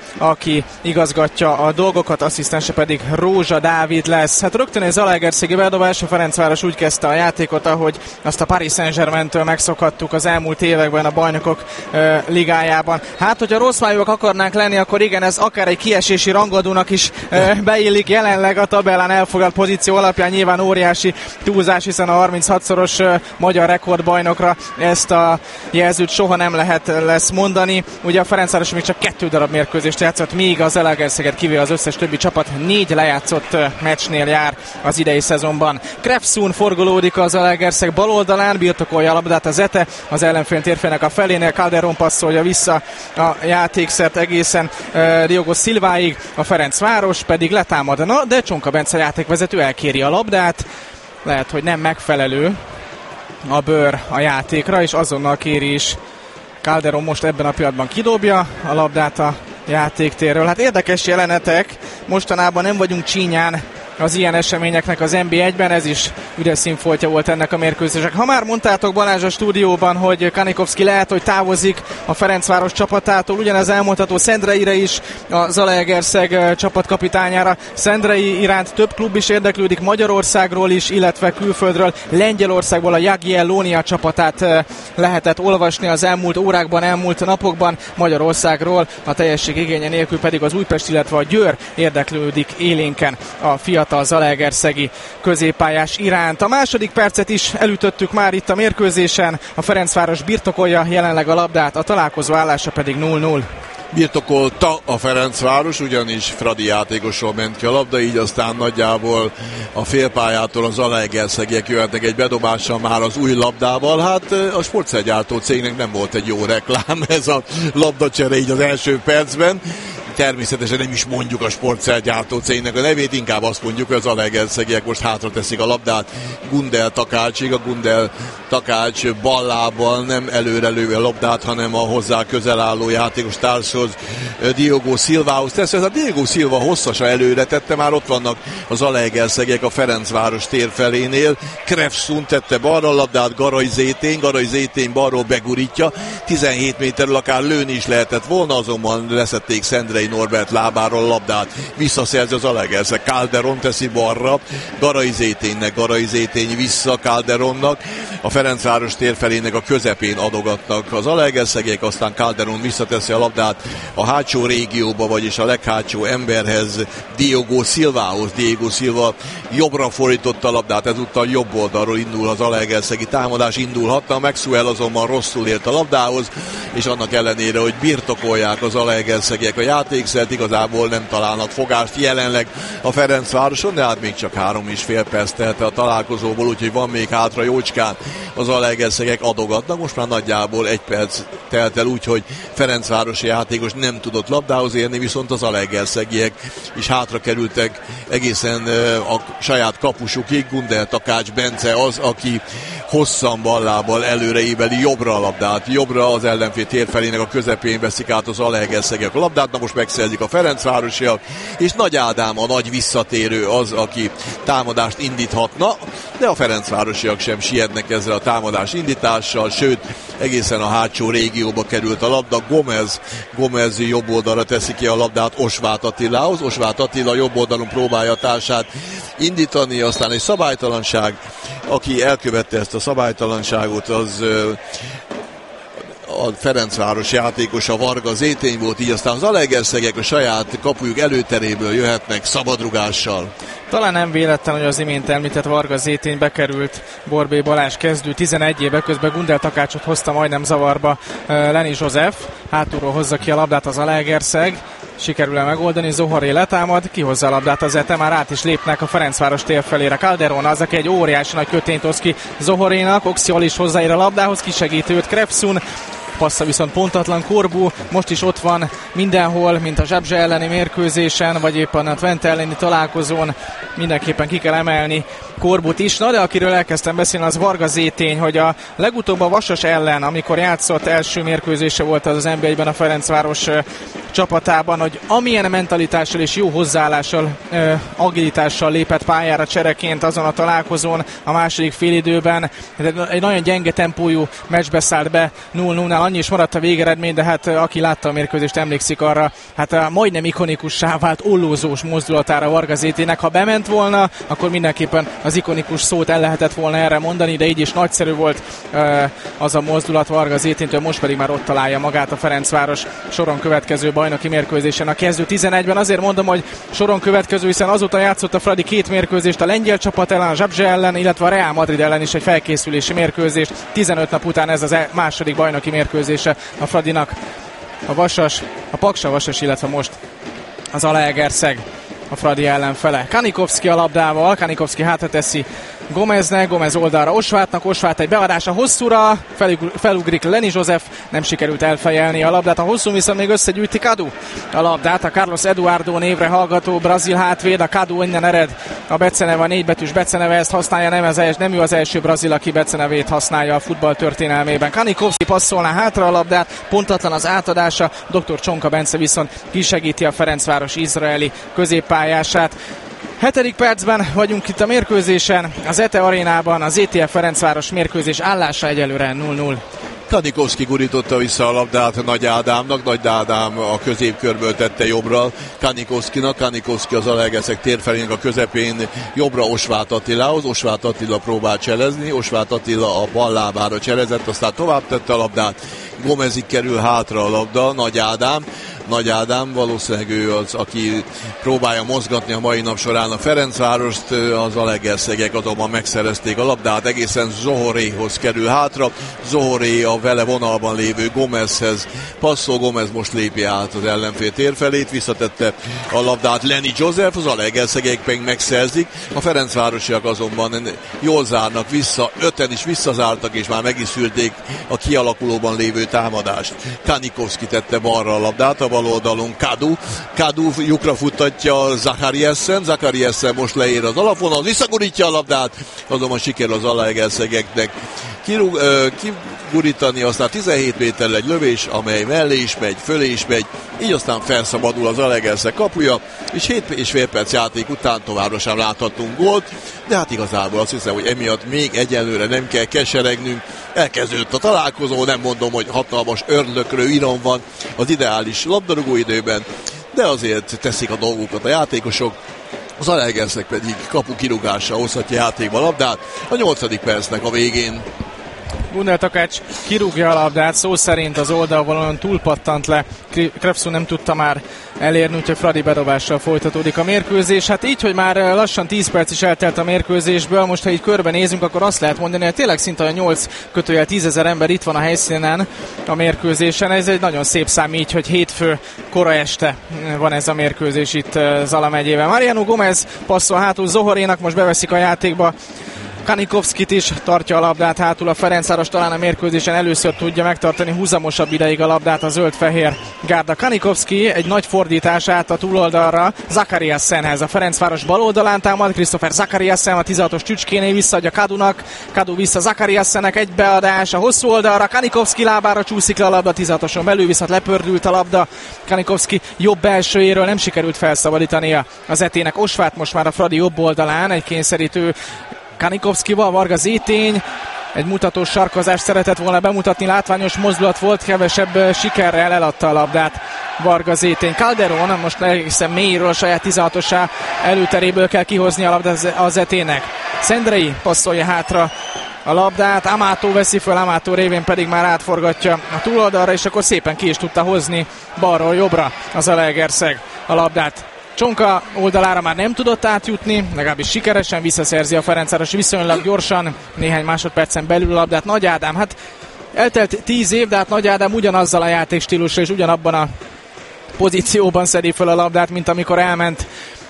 aki igazgatja a dolgokat, asszisztense pedig Rózsa Dávid lesz. Hát rögtön egy zalaegerszegi bedobás, a Ferencváros úgy kezdte a játékot, ahogy azt a Paris Saint-Germaintől megszokhattuk az elmúlt években a bajnokok ligájában. ligájában. Hát, hogyha rossz májúak akarnánk lenni, akkor igen, ez akár egy kiesési rangadónak is e, beillik. Jelenleg a tabellán elfogadt pozíció alapján nyilván óriási túlzás, hiszen a harminchatszoros e, magyar rekordbajnokra ezt a jelzőt soha nem lehet lesz mondani. Ugye a Ferencváros még csak kettő darab mérkőzést játszott, míg az Zalaegerszeget kivéve az összes többi csapat négy lejátszott e, meccsnél jár az idei szezonban. Krefszún forgolódik az Zalaegerszeg bal oldalán, birtokolja a labdát az Ete, az ellenfél térfének a felénél, Calderon passzolja vissza a játékszert egészen uh, Diogo Silváig, a Ferencváros pedig letámadna, de Csonka Bence játékvezető elkéri a labdát, lehet, hogy nem megfelelő a bőr a játékra, és azonnal kéri is. Calderon most ebben a pillanatban kidobja a labdát a játéktérről. Hát érdekes jelenetek, mostanában nem vagyunk csínyán az ilyen eseményeknek az en bé egyben, ez is üres színfoltja volt ennek a mérkőzések. Ha már mondtátok Balázs a stúdióban, hogy Kanikovszki lehet, hogy távozik a Ferencváros csapatától, ugyanez elmondható Szendreire is, a Zalaegerszeg csapatkapitányára. Szendrei iránt több klub is érdeklődik, Magyarországról is, illetve külföldről, Lengyelországból a Jagiellonia csapatát lehetett olvasni az elmúlt órákban, elmúlt napokban, Magyarországról a teljesség igénye nélkül pedig az Újpest, illetve a Győr érdeklődik élénken a fiatal a zalaegerszegi középpályás iránt. A második percet is elütöttük már itt a mérkőzésen, a Ferencváros birtokolja jelenleg a labdát, a találkozó állása pedig null null. birtokolta a Ferencváros, ugyanis Fradi játékosról ment ki a labda, így aztán nagyjából a félpályától az Zalaegerszegiek jöhetnek egy bedobással már az új labdával. Hát a sportszergyártó cégnek nem volt egy jó reklám ez a labdacsere így az első percben. Természetesen nem is mondjuk a sportszergyártó cégnek a nevét, inkább azt mondjuk, hogy az Zalaegerszegiek most hátra teszik a labdát Gundel Takácsig. A Gundel Takács ballával nem előrelő a labdát, hanem a hozzá közel álló játékos társhoz, Diogo Silvához tesz. Ez a Diogo Silva hosszasan előre tette, már ott vannak az Zalaegerszegiek a Ferencváros tér felénél. Krefsun tette balra a labdát, Garai Zétény, Garai Zétény balról begurítja, tizenhét méterről akár lőni is lehetett volna, azonban leszették Szendrei Norbert lábáról a labdát, visszaszerzi az Zalaegerszeg, Calderon teszi balra, Garai Zéténynek, Garai Zétény vissza Calderonnak, a Ferencváros térfelének a közepén adogatnak az Zalaegerszegek, aztán Calderon visszateszi a labdát a hátsó régióba, vagyis a leghátsó emberhez, Diogo Silvához. Diogo Silva jobbra fordította a labdát, ezúttal jobb oldalról indul az Zalaegerszegi támadás, indulhatna, Maxwell azonban rosszul ért a labdához, és annak ellenére, hogy birtokolják az Zalaegerszegek a játékszert, igazából nem találnak fogást jelenleg a Ferencvároson, de hát még csak három és fél perc telt a találkozóból, úgyhogy van még hátra jócskán. Az Zalaegerszegek adogatnak, most már nagyjából egy perc telt el, úgyhogy Ferencvárosi játékos nem tudott labdához érni, viszont az Zalaegerszegiek is hátra kerültek egészen a saját kapusukig. Gundel Takács Bence az, aki hosszan ballábbal előre éveli jobbra a labdát, jobbra az ellenfél térfelének a közepén veszik át az Zalaegerszegek a labdát, na most megszerzik a Ferencvárosiak, és Nagy Ádám a nagy visszatérő az, aki támadást indíthatna, de a Ferencvárosiak sem sietnek ezzel a támadás indítással, sőt, egészen a hátsó régióba került a labda. Gomez, Gomez jobb oldalra teszi ki a labdát Osváth Attilához, Osváth Attila jobb oldalon próbálja a társát indítani, aztán egy szabálytalanság, aki elkövette ezt a szabálytalanságot, az a Ferencváros játékosa Varga Zétény volt, így aztán az Zalaegerszegek a saját kapujuk előteréből jöhetnek szabadrugással. Talán nem véletlen, hogy az imént említett Varga Zétény bekerült Borbély Balázs kezdő tizenegy éve, közben Gundel Takácsot hozta majdnem zavarba Leni József, hátulról hozza ki a labdát az Zalaegerszeg, sikerül-e megoldani, Zohoré letámad, kihozza a labdát az Ete, már át is lépnek a Ferencváros tér felére. Calderon az, aki egy óriási nagy kötényt hoz ki Zohorénak, Oxiol is hozzáér a labdához, kisegíti őt Krefsun, passza viszont pontatlan, Corbu most is ott van mindenhol, mint a Zsabzse elleni mérkőzésen, vagy éppen a Twente elleni találkozón, mindenképpen ki kell emelni Corbut is. Na, de akiről elkezdtem beszélni, az Varga Zétény, hogy a legutóbb a Vasas ellen, amikor játszott, első mérkőzése volt az az en bé egyben a Ferencváros csapatában, hogy amilyen mentalitással és jó hozzáállással, agilitással lépett pályára csereként azon a találkozón a második félidőben. Egy nagyon gyenge tempójú meccsbe szállt be nulla nullnál, annyi is maradt a végeredmény, de hát aki látta a mérkőzést, emlékszik arra, hát majdnem ikonikussá vált ollózós mozdulatára Varga Zéténynek. Ha bement volna, akkor mindenképpen az ikonikus szót el lehetett volna erre mondani, de így is nagyszerű volt az a mozdulat Varga Zéténytől, most pedig már ott találja magát a Ferencváros soron következő bajnoki mérkőzésen a kezdő tizenegyben. Azért mondom, hogy soron következő, hiszen azóta játszott a Fradi két mérkőzést, a lengyel csapat ellen, a Zsabzse ellen, illetve a Real Madrid ellen is egy felkészülési mérkőzés. tizenöt nap után ez az második bajnoki mérkőzése a Fradinak. A Vasas, a Paksa Vasas, illetve most az Zalaegerszeg a Fradi ellenfele. Kanikovszki a labdával, Kanikovszki hátra teszi Gomeznek, Gomez oldalra Osváthnak, Osváth egy beadása hosszúra, felugrik Leni József, nem sikerült elfejelni a labdát, a hosszú viszont még összegyűjti Cadu a labdát, a Carlos Eduardo névre hallgató brazil hátvéd, a Cadu innen ered a beceneve, a négybetűs beceneve, ezt használja, nem, az els, nem ő az első brazil, aki becenevét használja a futball történelmében. Kanikovszki passzolná hátra a labdát, pontatlan az átadása, doktor Csonka Bence viszont kisegíti a Ferencváros izraeli középpályását. Hetedik percben vagyunk itt a mérkőzésen, az Ete arénában, az é té ef Ferencváros mérkőzés állása egyelőre nulla nulla. Kanikovszki gurította vissza a labdát Nagy Ádámnak, Nagy Ádám a középkörből tette jobbra Kanikovszkinak, Kanikovszki az Zalaegerszeg térfelének a közepén jobbra Osváth Attilához, Osváth Attila próbál cselezni, Osváth Attila a bal lábára cselezett, aztán tovább tette a labdát, Gomezig kerül hátra a labda, Nagy Ádám, Nagy Ádám, valószínűleg ő az, aki próbálja mozgatni a mai nap során a Ferencvárost, az Zalaegerszegek azonban megszerezték a labdát, egészen Zohoréhoz kerül hátra, Zohoré a vele vonalban lévő Gomezhez passzol, Gomez most lépi át az ellenfél térfelét, visszatette a labdát Lenny Joseph, az Zalaegerszegek pedig megszerzik, a ferencvárosiak azonban jól zárnak vissza, öten is visszazártak, és már meg is szűrték a kialakulóban lévő támadást. Kanikovszki tette balra a labdát, a bal oldalon Kadu, Kadu lyukra futtatja Zakariassen, Zakariassen most leér az alapvonal, visszagurítja a labdát, azonban sikerül az Zalaegerszegeknek kirúg, uh, kigurítani, aztán tizenhét méterrel egy lövés, amely mellé is megy, fölé is megy, így aztán felszabadul az Zalaegerszeg kapuja, és hét és fél perc játék után továbbra sem láthatunk gólt, de hát igazából azt hiszem, hogy emiatt még egyelőre nem kell keseregnünk, elkezdődött a találkozó, nem mondom, hogy hatalmas örlökrő iram van az ideális labdarúgó időben, de azért teszik a dolgukat a játékosok, az Zalaegerszeg pedig kapu kirúgással hozhatja játékba a labdát a nyolcadik percnek a végén. Gundel Takács kirúgja a labdát, szó szerint az oldalvonalon túlpattant le, Krepszó nem tudta már elérni, úgyhogy Fradi bedobással folytatódik a mérkőzés. Hát így, hogy már lassan tíz perc is eltelt a mérkőzésből, most ha így körbenézünk, akkor azt lehet mondani, hogy tényleg szinte a nyolc kötőjel tízezer ember itt van a helyszínen a mérkőzésen. Ez egy nagyon szép szám így, hogy hétfő kora este van ez a mérkőzés itt Zala megyében. Mariano Gomez passzol hátul Zohorénak, most beveszik a játékba Kanikovszkit is, tartja a labdát hátul a Ferencváros, talán a mérkőzésen először tudja megtartani húzamosabb ideig a labdát a zöld-fehér gárda. Kanikovszki egy nagy fordítását a túloldalra Zakariassenhez. A Ferencváros bal oldalán támad, Christopher Zakariassen a tizenhatos Csücskénél visszaadja Kadunak, Kadu vissza Zakariassennek, egy beadás a hosszú oldalra, Kanikovszki lábára csúszik le a labda, tizenhatoson belül viszont lepördült a labda. Kanikovszki jobb belsőjéről nem sikerült felszabadítania az etének. Osvát most már a Fradi jobb oldalán, egy kényszerítő Kanikovszkival, Varga Zétény egy mutatós sarkazást szeretett volna bemutatni, látványos mozdulat volt, kevesebb sikerrel eladta a labdát Varga Zétény. Calderon most egészen mélyről a saját tizenhatosá előteréből kell kihozni a labdát az etének. Szendrei passzolja hátra a labdát, Amátó veszi föl, Amátó révén pedig már átforgatja a túloldalra, és akkor szépen ki is tudta hozni balról jobbra az Zalaegerszeg a labdát. Csonka oldalára már nem tudott átjutni, legalábbis sikeresen visszaszerzi a Ferencváros viszonylag gyorsan, néhány másodpercen belül a labdát. Nagy Ádám, hát eltelt tíz év, de hát Nagy Ádám ugyanazzal a játékstílusra és ugyanabban a pozícióban szedi föl a labdát, mint amikor elment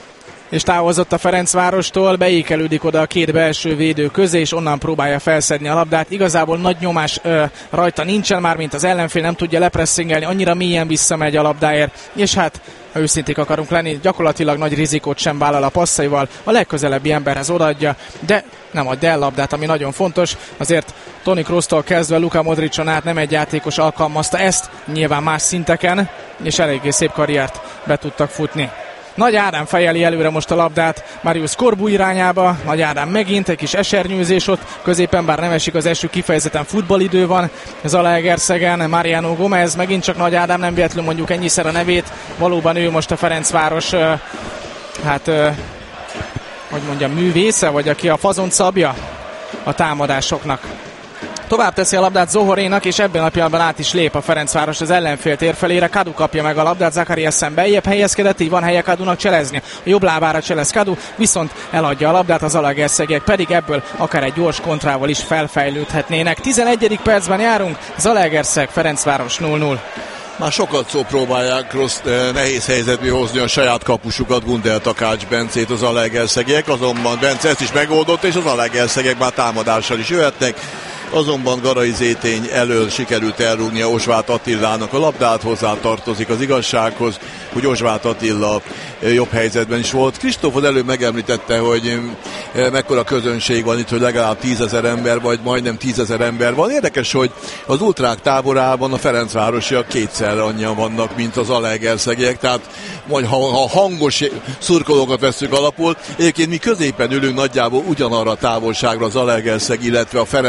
és távozott a Ferencvárostól, beékelődik oda a két belső védő közé, és onnan próbálja felszedni a labdát. Igazából nagy nyomás ö, rajta nincsen már, mint az ellenfél, nem tudja lepresszingelni, annyira mélyen visszamegy a labdáért, és hát ha őszinték akarunk lenni, gyakorlatilag nagy rizikót sem vállal a passzaival, a legközelebbi emberhez odaadja, de nem adja el labdát, ami nagyon fontos. Azért Toni Kroostól kezdve Luka Modricson át nem egy játékos alkalmazta ezt, nyilván más szinteken, és eléggé szép karriert be tudtak futni. Nagy Ádám fejeli előre most a labdát Marius Corbu irányába, Nagy Ádám megint, egy kis esernyőzés ott, középen bár nem esik az eső, kifejezetten futballidő van Zalaegerszegen. Mariano Gomez, megint csak Nagy Ádám, nem véletlenül mondjuk ennyiszer a nevét, valóban ő most a Ferencváros, hát, hogy mondjam, művésze, vagy aki a fazont szabja a támadásoknak. Tovább teszi a labdát Zohorénak, és ebben a pillanatban át is lép a Ferencváros az ellenfél térfelére. Kadu kapja meg a labdát, Zakariassen beljebb helyezkedett, így van helye Kadunak cselezni. A jobb lábára cselez Kadu, viszont eladja a labdát, az Zalaegerszegek pedig ebből akár egy gyors kontrával is felfejlődhetnének. tizenegyedik percben járunk, Zalaegerszeg, Ferencváros nulla nulla. Már sokat szó próbálják rossz, nehéz helyzetbe hozni a saját kapusukat, Gundel Takács Bencét az Zalaegerszegek, azonban Bence ezt is megoldott, és az Zalaegerszegek már támadással is jöhetnek. Azonban Garai Zétény elől sikerült elrúgnia Osváth Attilának a labdát, hozzá tartozik az igazsághoz, hogy Osváth Attila jobb helyzetben is volt. Kristóf az előbb megemlítette, hogy mekkora közönség van itt, hogy legalább tízezer ember, vagy majdnem tízezer ember van. Érdekes, hogy az ultrák táborában a ferencvárosiak kétszer annyian vannak, mint az Zalaegerszegiek, tehát majd ha, ha hangos szurkolókat veszük alapul, egyébként mi középen ülünk nagyjából ugyanarra a távolságra az Zalaegerszeg, illetve a Ferencváros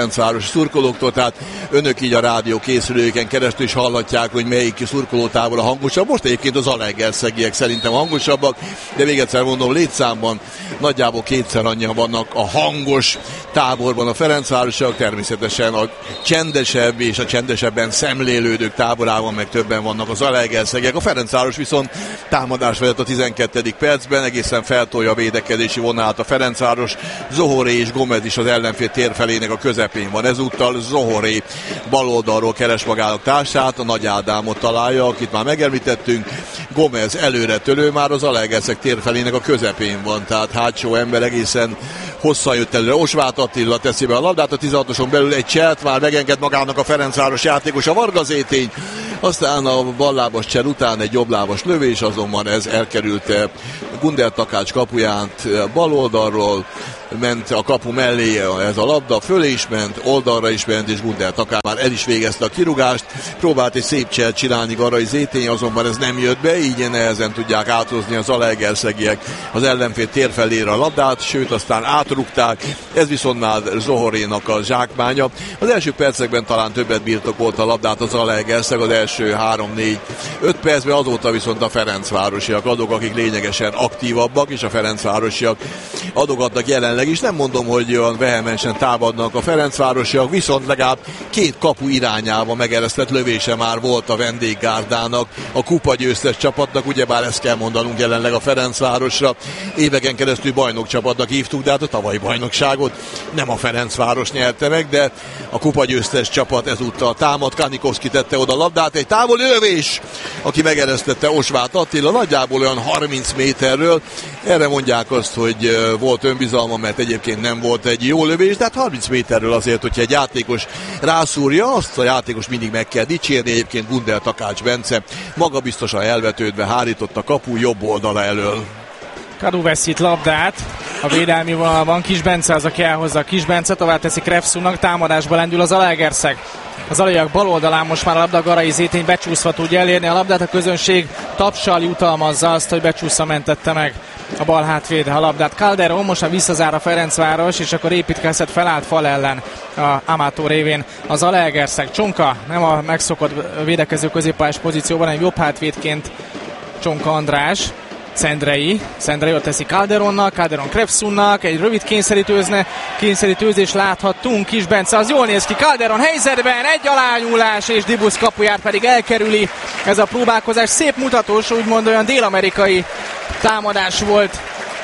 szurkolóktól, tehát önök így a rádió készülőken keresztül is hallatják, hogy melyik szurkolótábor a hangosabb. Most egyébként az zalaegerszegiek szerintem hangosabbak, de még egyszer mondom, létszámban nagyjából kétszer annyian vannak a hangos táborban a ferencvárosiak, természetesen a csendesebb és a csendesebben szemlélődők táborában meg többen vannak az zalaegerszegiek. A Ferencváros viszont támadás vezet a tizenkettedik percben, egészen feltolja a védekezési vonalát a Ferencváros. Zohoré és Gomez is az ellenfél térfelének a közepén van. Ezúttal Zohoré baloldalról keres magának társát, a Nagy Ádámot találja, akit már megemlítettünk. Gomez előre tölő, már az Zalaegerszeg térfelének a közepén van, tehát hátsó ember egészen hosszan jött előre. Osváth Attila teszi be a labdát, a tizenhatoson belül egy cselt már megenged magának a Ferencváros játékos, a Varga Zétény, aztán a ballábas csel után egy jobblábas lövés, azonban ez elkerülte Gundel Takács kapuját bal oldalról, ment a kapu mellé ez a labda, fölé is ment, oldalra is ment, és Gundel Takács már el is végezte a kirugást, próbált egy szép cselt csinálni Garai Zétény, azonban ez nem jött be, így nehezen tudják áthozni az zalaegerszegiek az ellenfél térfelére a labdát, sőt aztán átrugták, ez viszont már Zohorénak a zsákmánya. Az első percekben talán többet birtokolt a labdát az Zalaegerszeg, az első három négy öt percben, azóta viszont a ferencvárosiak azok, akik lényegesen aktívabbak, és a ferencvárosiak adogatnak jelenleg is. Nem mondom, hogy olyan vehemensen támadnak a ferencvárosiak, viszont legalább két kapu irányába megeresztett lövése már volt a vendéggárdának, a kupa győztes csapatnak, ugyebár ezt kell mondanunk jelenleg a Ferencvárosra. Éveken keresztül bajnokcsapatnak hívtuk, de hát a tavalyi bajnokságot nem a Ferencváros nyerte meg, de a kupa győztes csapat ezúttal támad. Kanikovszki tette oda a labdát, egy távoli lövés, aki megeresztette Osváth Attila, nagyjából olyan harminc méterről. Erre mondják azt, hogy volt önbizalma, mert egyébként nem volt egy jó lövés, de hát harminc méterről azért, hogyha egy játékos rászúrja, azt a játékos mindig meg kell dicsérni. Egyébként Gundel Takács Bence magabiztosan elvetődve hárított a kapu jobb oldala elől. Kadu veszít labdát a védelmi vonalban, Kis Bence az, aki elhozza. Kis Bence tovább teszi Krefszunnak, támadásba lendül az Zalaegerszeg. Az alaiak bal oldalán most már a labda, Garai Zétény becsúszva tudja elérni a labdát, a közönség tapsal jutalmazza azt, hogy becsúszva mentette meg a bal hátvéd a labdát. Calderon most már visszazár a Ferencváros, és akkor építkezhet felállt fal ellen a Amato révén az Zalaegerszeg. Csonka nem a megszokott védekező középpályás pozícióban, hanem jobb hátvédként Csonka András. Szendrei, Szendrei ott teszi Calderonnak, Calderon Krefszunnak, egy rövid kényszerítőzne, kényszerítőzés láthattunk, Kis Bence, az jól néz ki, Calderon helyzetben, egy alányúlás, és Dibusz kapuját pedig elkerüli ez a próbálkozás. Szép mutatós, úgymond olyan dél-amerikai támadás volt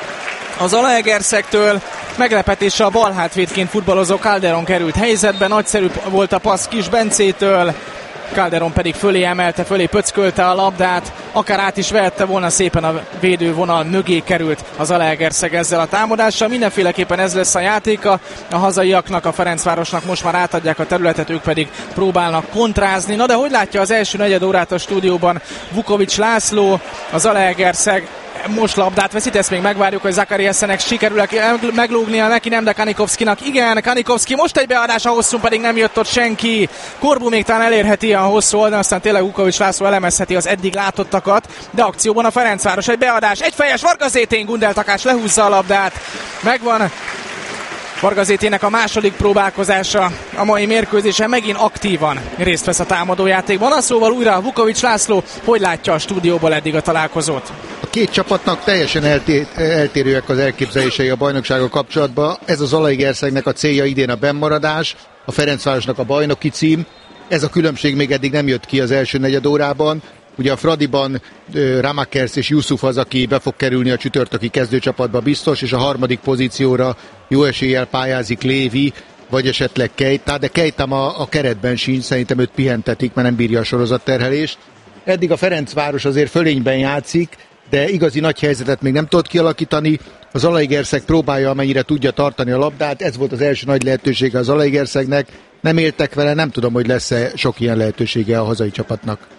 az Zalaegerszegtől. Meglepetéssel a bal hátvédként futballozó Calderon került helyzetbe, nagyszerű volt a passz Kis Bencétől, Calderon pedig fölé emelte, fölé pöckölte a labdát, akár át is vehette volna, szépen a védővonal mögé került az Zalaegerszeg ezzel a támadással. Mindenféleképpen ez lesz a játéka a hazaiaknak, a Ferencvárosnak most már átadják a területet, ők pedig próbálnak kontrázni. Na de hogy látja az első negyed órát a stúdióban Vukovics László? A Zalaegerszeg most labdát veszít, ezt még megvárjuk, hogy Zakariassenek sikerül meglógnia, neki nem, de Kanikovszkinak igen. Kanikovszki most egy beadás, a hosszú pedig nem jött ott senki. Korbu még talán elérheti a hosszú oldalon, aztán tényleg Vukovics László elemezheti az eddig látottakat, de akcióban a Ferencváros, egy beadás, egyfejes Varga Zétény, Gundel Takács lehúzza a labdát. Megvan Varga Zéténynek a második próbálkozása a mai mérkőzésen, megint aktívan részt vesz a támadójátékban. A szóval újra Vukovics László, hogy látja a stúdióból eddig a találkozót? A két csapatnak teljesen elté- eltérőek az elképzelései a bajnoksággal kapcsolatban. Ez az Zalaegerszegnek a célja idén a bennmaradás, a Ferencvárosnak a bajnoki cím. Ez a különbség még eddig nem jött ki az első negyed órában. Ugye a Fradiban Ramakers és Yusuf az, aki be fog kerülni a csütörtöki kezdőcsapatba biztos, és a harmadik pozícióra jó eséllyel pályázik Lévi, vagy esetleg Keita, de Keita a, a keretben sincs, szerintem őt pihentetik, mert nem bírja a sorozatterhelést. Eddig a Ferencváros azért fölényben játszik, de igazi nagy helyzetet még nem tudott kialakítani. Az Zalaegerszeg próbálja, amennyire tudja tartani a labdát, ez volt az első nagy lehetősége az Zalaegerszegnek. Nem éltek vele, nem tudom, hogy lesz-e sok ilyen lehetősége a hazai csapatnak.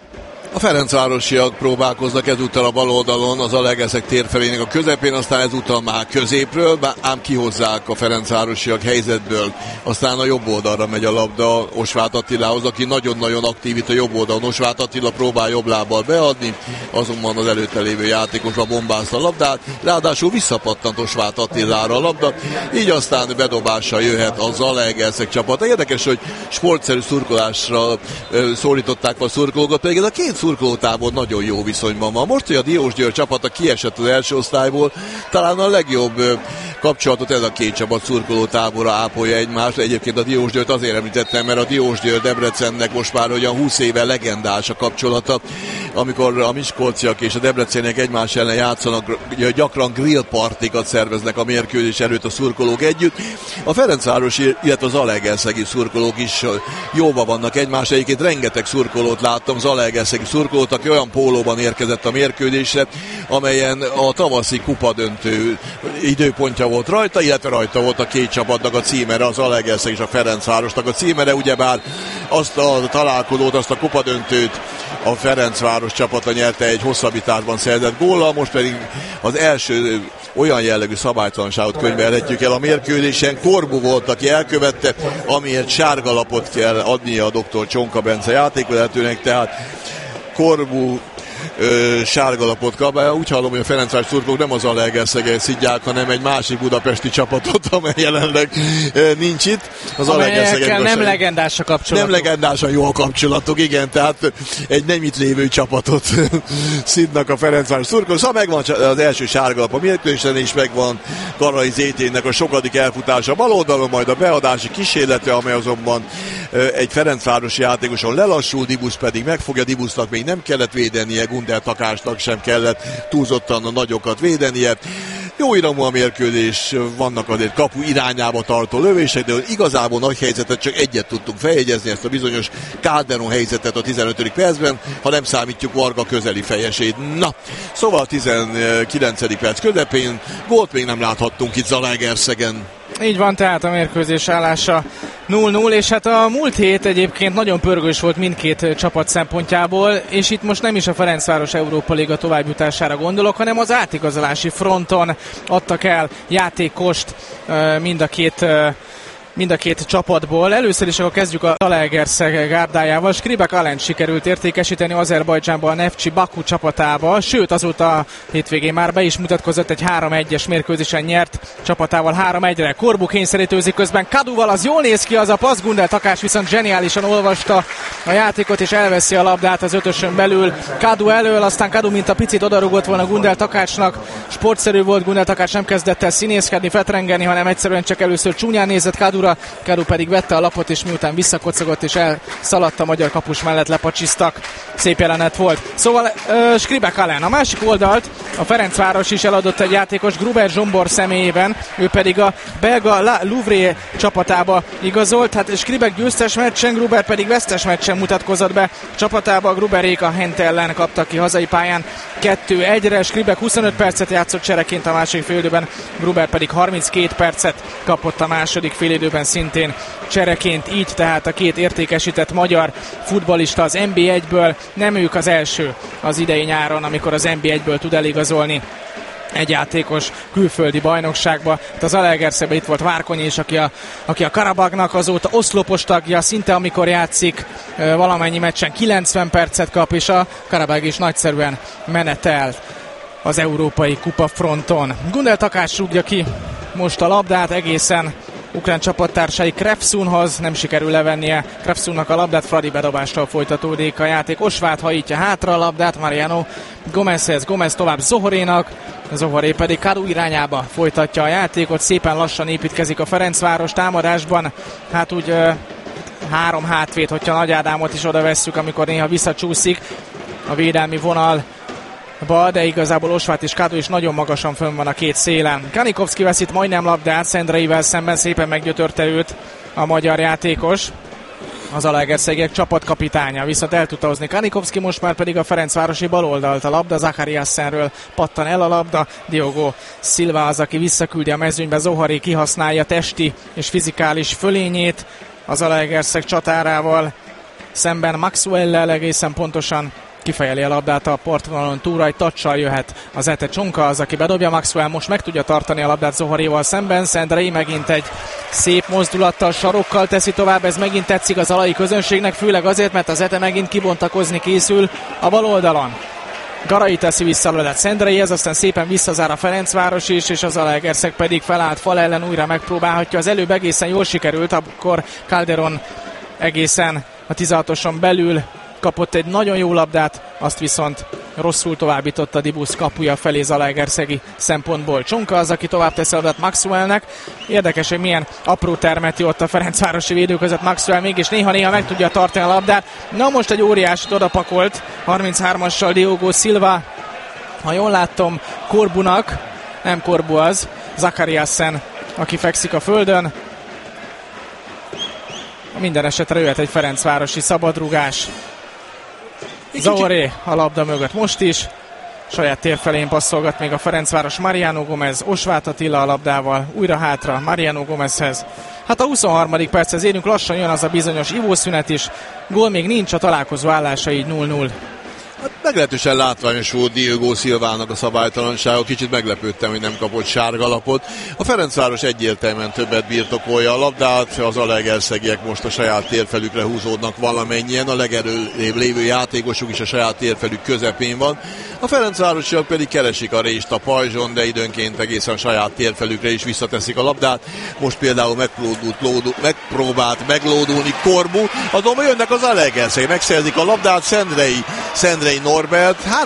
A ferencvárosiak próbálkoznak ezúttal a bal oldalon, az Zalaegerszeg térfelének a közepén, aztán ezúttal már középről, ám kihozzák a ferencvárosiak helyzetből. Aztán a jobb oldalra megy a labda Osváth Attilához, aki nagyon-nagyon aktív itt a jobb oldalon. Osváth Attila próbál jobb lábbal beadni, azonban az előtte lévő játékosra bombázta a labdát, ráadásul visszapattant Osváth Attilára a labda, így aztán bedobással jöhet a Zalaegerszeg csapata. Érdekes, hogy sportszerű szurkolásra szólították a szurkolókat, pedig ez a két szurkolótábor nagyon jó viszonyban van. Most, hogy a Diósgyőr csapata kiesett az első osztályból, talán a legjobb kapcsolatot ez a két csapat szurkolótábora ápolja egymást. Egyébként a Diósgyőrt azért említettem, mert a Diósgyőr Debrecennek most már olyan húsz éve legendás a kapcsolata, amikor a miskolciak és a debreceniek egymás ellen játszanak, gyakran grillpartikat szerveznek a mérkőzés előtt a szurkolók együtt. A ferencvárosi, illetve az zalaegerszegi szurkolók is jóba vannak egymás. Egyébként rengeteg szurkolót láttam, zalaegerszegi szurkolót, aki olyan pólóban érkezett a mérkőzésre, amelyen a tavaszi kupadöntő időpontja volt rajta, illetve rajta volt a két csapatnak a címere, az Zalaegerszeg és a Ferencvárosnak a címere, ugyebár azt a találkozót, azt a kupadöntőt a Ferencváros csapata nyerte egy hosszabbításban szerzett góllal, most pedig az első olyan jellegű szabálytalanságot könyvelhetjük el a mérkőzésen. Korbu volt, aki elkövette, amiért sárgalapot kell adnia a doktor Csonka Bence játékvezetőnek, tehát Korbu Ö, sárgalapot kap. Úgy hallom, hogy a Ferencváros szurkolók nem az Zalaegerszeget szidják, hanem egy másik budapesti csapatot, amely jelenleg ö, nincs itt. Az Amelyekkel nem legendás a kapcsolatok. Nem legendásan jó a kapcsolatok, igen, tehát egy nem itt lévő csapatot szidnak a Ferencváros szurkolók. Szóval megvan az első sárgalap a mérkőzésen, és megvan Garai Zéténnek a sokadik elfutása bal oldalon, majd a beadási kísérlete, amely azonban ö, egy ferencvárosi játékoson lelassul, Dibusz pedig megfogja. Dibusznak még nem kellett védenie, Gundel Takácsnak sem kellett túlzottan a nagyokat védenie. Jó iramú a mérkőzés, vannak azért kapu irányába tartó lövések, de igazából nagy helyzetet csak egyet tudtunk feljegyezni, ezt a bizonyos Calderon helyzetet a tizenötödik percben, ha nem számítjuk Varga közeli fejesét. Na, szóval a tizenkilencedik perc közepén gólt még nem láthattunk itt Zalaegerszegen. Így van, tehát a mérkőzés állása nulla nulla, és hát a múlt hét egyébként nagyon pörgős volt mindkét csapat szempontjából, és itt most nem is a Ferencváros Európa Liga továbbjutására gondolok, hanem az átigazolási fronton adtak el játékost mind a két mind a két csapatból. Először is akkor kezdjük a Zalaegerszeg gárdájával. Skribek Alent sikerült értékesíteni Azerbajdzsánban a Neftchi Baku csapatába, sőt azóta a hétvégén már be is mutatkozott, egy három egyes mérkőzésen nyert csapatával három egyre. Korbu kényszerítőzik közben Kaduval, az jól néz ki az a passz, Gundel Takács viszont zseniálisan olvasta a játékot és elveszi a labdát az ötösön belül. Kadu elől, aztán Kadu mint a picit odarugott volna Gundel Takácsnak. Sportszerű volt, Gundel Takács nem kezdett el színészkedni, fetrengeni, hanem egyszerűen csak először csúnyán nézett Kadura, Kadu pedig vette a lapot, és miután visszakocogott és elszaladt a magyar kapus mellett, lepacsisztak. Szép jelenet volt. Szóval uh, Skribek Alen. A másik oldalt a Ferencváros is eladott egy játékos Gruber Zsombor személyében, ő pedig a belga La Louvre csapatába igazolt. Hát Skribek győztes meccsen, Gruber pedig vesztes meccsen mutatkozott be csapatába. Gruberék a Hent ellen kaptak ki hazai pályán kettő egyre. Skribek huszonöt percet játszott csereként a második félidőben, Gruber pedig harminckét percet kapott a második félidőben szintén csereként, így tehát a két értékesített magyar futballista az en bé egyből, nem ők az első az idei nyáron, amikor az en bé egyből tud eligazolni egy játékos külföldi bajnokságba. Hát az Zalaegerszegben itt volt Várkonyi is, aki a, aki a Karabagnak azóta oszlopos tagja, szinte amikor játszik valamennyi meccsen kilencven percet kap, és a Karabag is nagyszerűen menetel az európai kupa fronton. Gundel Takács rúgja ki most a labdát egészen ukrán csapattársai Krefszunhoz, nem sikerül levennie Krefszunnak a labdát, Fradi bedobással folytatódik a játék. Osváth hajítja hátra a labdát Mariano Gomezhez, Gomez tovább Zohorénak, Zohoré pedig Kadu irányába folytatja a játékot, szépen lassan építkezik a Ferencváros támadásban, hát úgy uh, három hátvéd, hogyha Nagy Ádámot is oda vesszük, amikor néha visszacsúszik a védelmi vonal, de igazából Osváth és Kadu is nagyon magasan fönn van a két szélen. Kanikovszki veszít majdnem labdát, Szendreivel szemben szépen meggyötörte őt a magyar játékos. Az Zalaegerszegek csapatkapitánya viszont el tudta hozni Kanikovszki, most már pedig a ferencvárosi baloldalt a labda, Zachariassenről pattan el a labda, Diogo Silva az, aki visszaküldi a mezőnybe, Zohari kihasználja testi és fizikális fölényét az Zalaegerszeg csatárával szemben, Maxwell-lel egészen pontosan kifejeli a labdát a partvonalon túlra, egy tacsal jöhet az Ete. Csonka az, aki bedobja, Maxwell most meg tudja tartani a labdát Zohoréval szemben, Szendrei megint egy szép mozdulattal, sarokkal teszi tovább, ez megint tetszik az alai közönségnek, főleg azért, mert az Ete megint kibontakozni készül a bal oldalon. Garai teszi vissza a labdát Szendreihez, aztán szépen visszazár a Ferencváros is, és az Zalaegerszeg pedig felállt fal ellen újra megpróbálhatja. Az előbb egészen jól sikerült, akkor Calderon egészen a tizenhatoson belül kapott egy nagyon jó labdát, azt viszont rosszul továbbította Dibusz kapuja felé zalaegerszegi szempontból. Csonka az, aki tovább teszi a labdát Maxwellnek. Érdekes, hogy milyen apró termeti ott a ferencvárosi védő között Maxwell, mégis néha-néha meg tudja tartani a labdát. Na most egy óriásit odapakolt harminchármassal Diogo Silva, ha jól láttam, Korbunak, nem Korbu az, Zakariasen, aki fekszik a földön. Minden esetre jöhet egy ferencvárosi szabadrugás. Zaoré a labda mögött most is. Saját tér felén passzolgat még a Ferencváros. Mariano Gomez, Osváth Attila a labdával. Újra hátra Mariano Gomezhez. Hát a huszonharmadik perchez érünk, lassan jön az a bizonyos ivószünet is. Gól még nincs, a találkozó állása így null null. Hát meglehetősen látványos volt Diogo Silvának a szabálytalansága, kicsit meglepődtem, hogy nem kapott sárgalapot. A Ferencváros egyértelműen többet birtokolja a labdát, az zalaegerszegiek most a saját térfelükre húzódnak valamennyien, a legerőbb lévő játékosuk is a saját térfelük közepén van. A ferencvárosiak pedig keresik a rést a pajzson, de időnként egészen a saját térfelükre is visszateszik a labdát. Most például megpróbált, lódul, megpróbált meglódulni Korbu, azonban jönnek az Zalaegerszeg, megszerzik a labdát, Szendrei, Szendrei Norbert,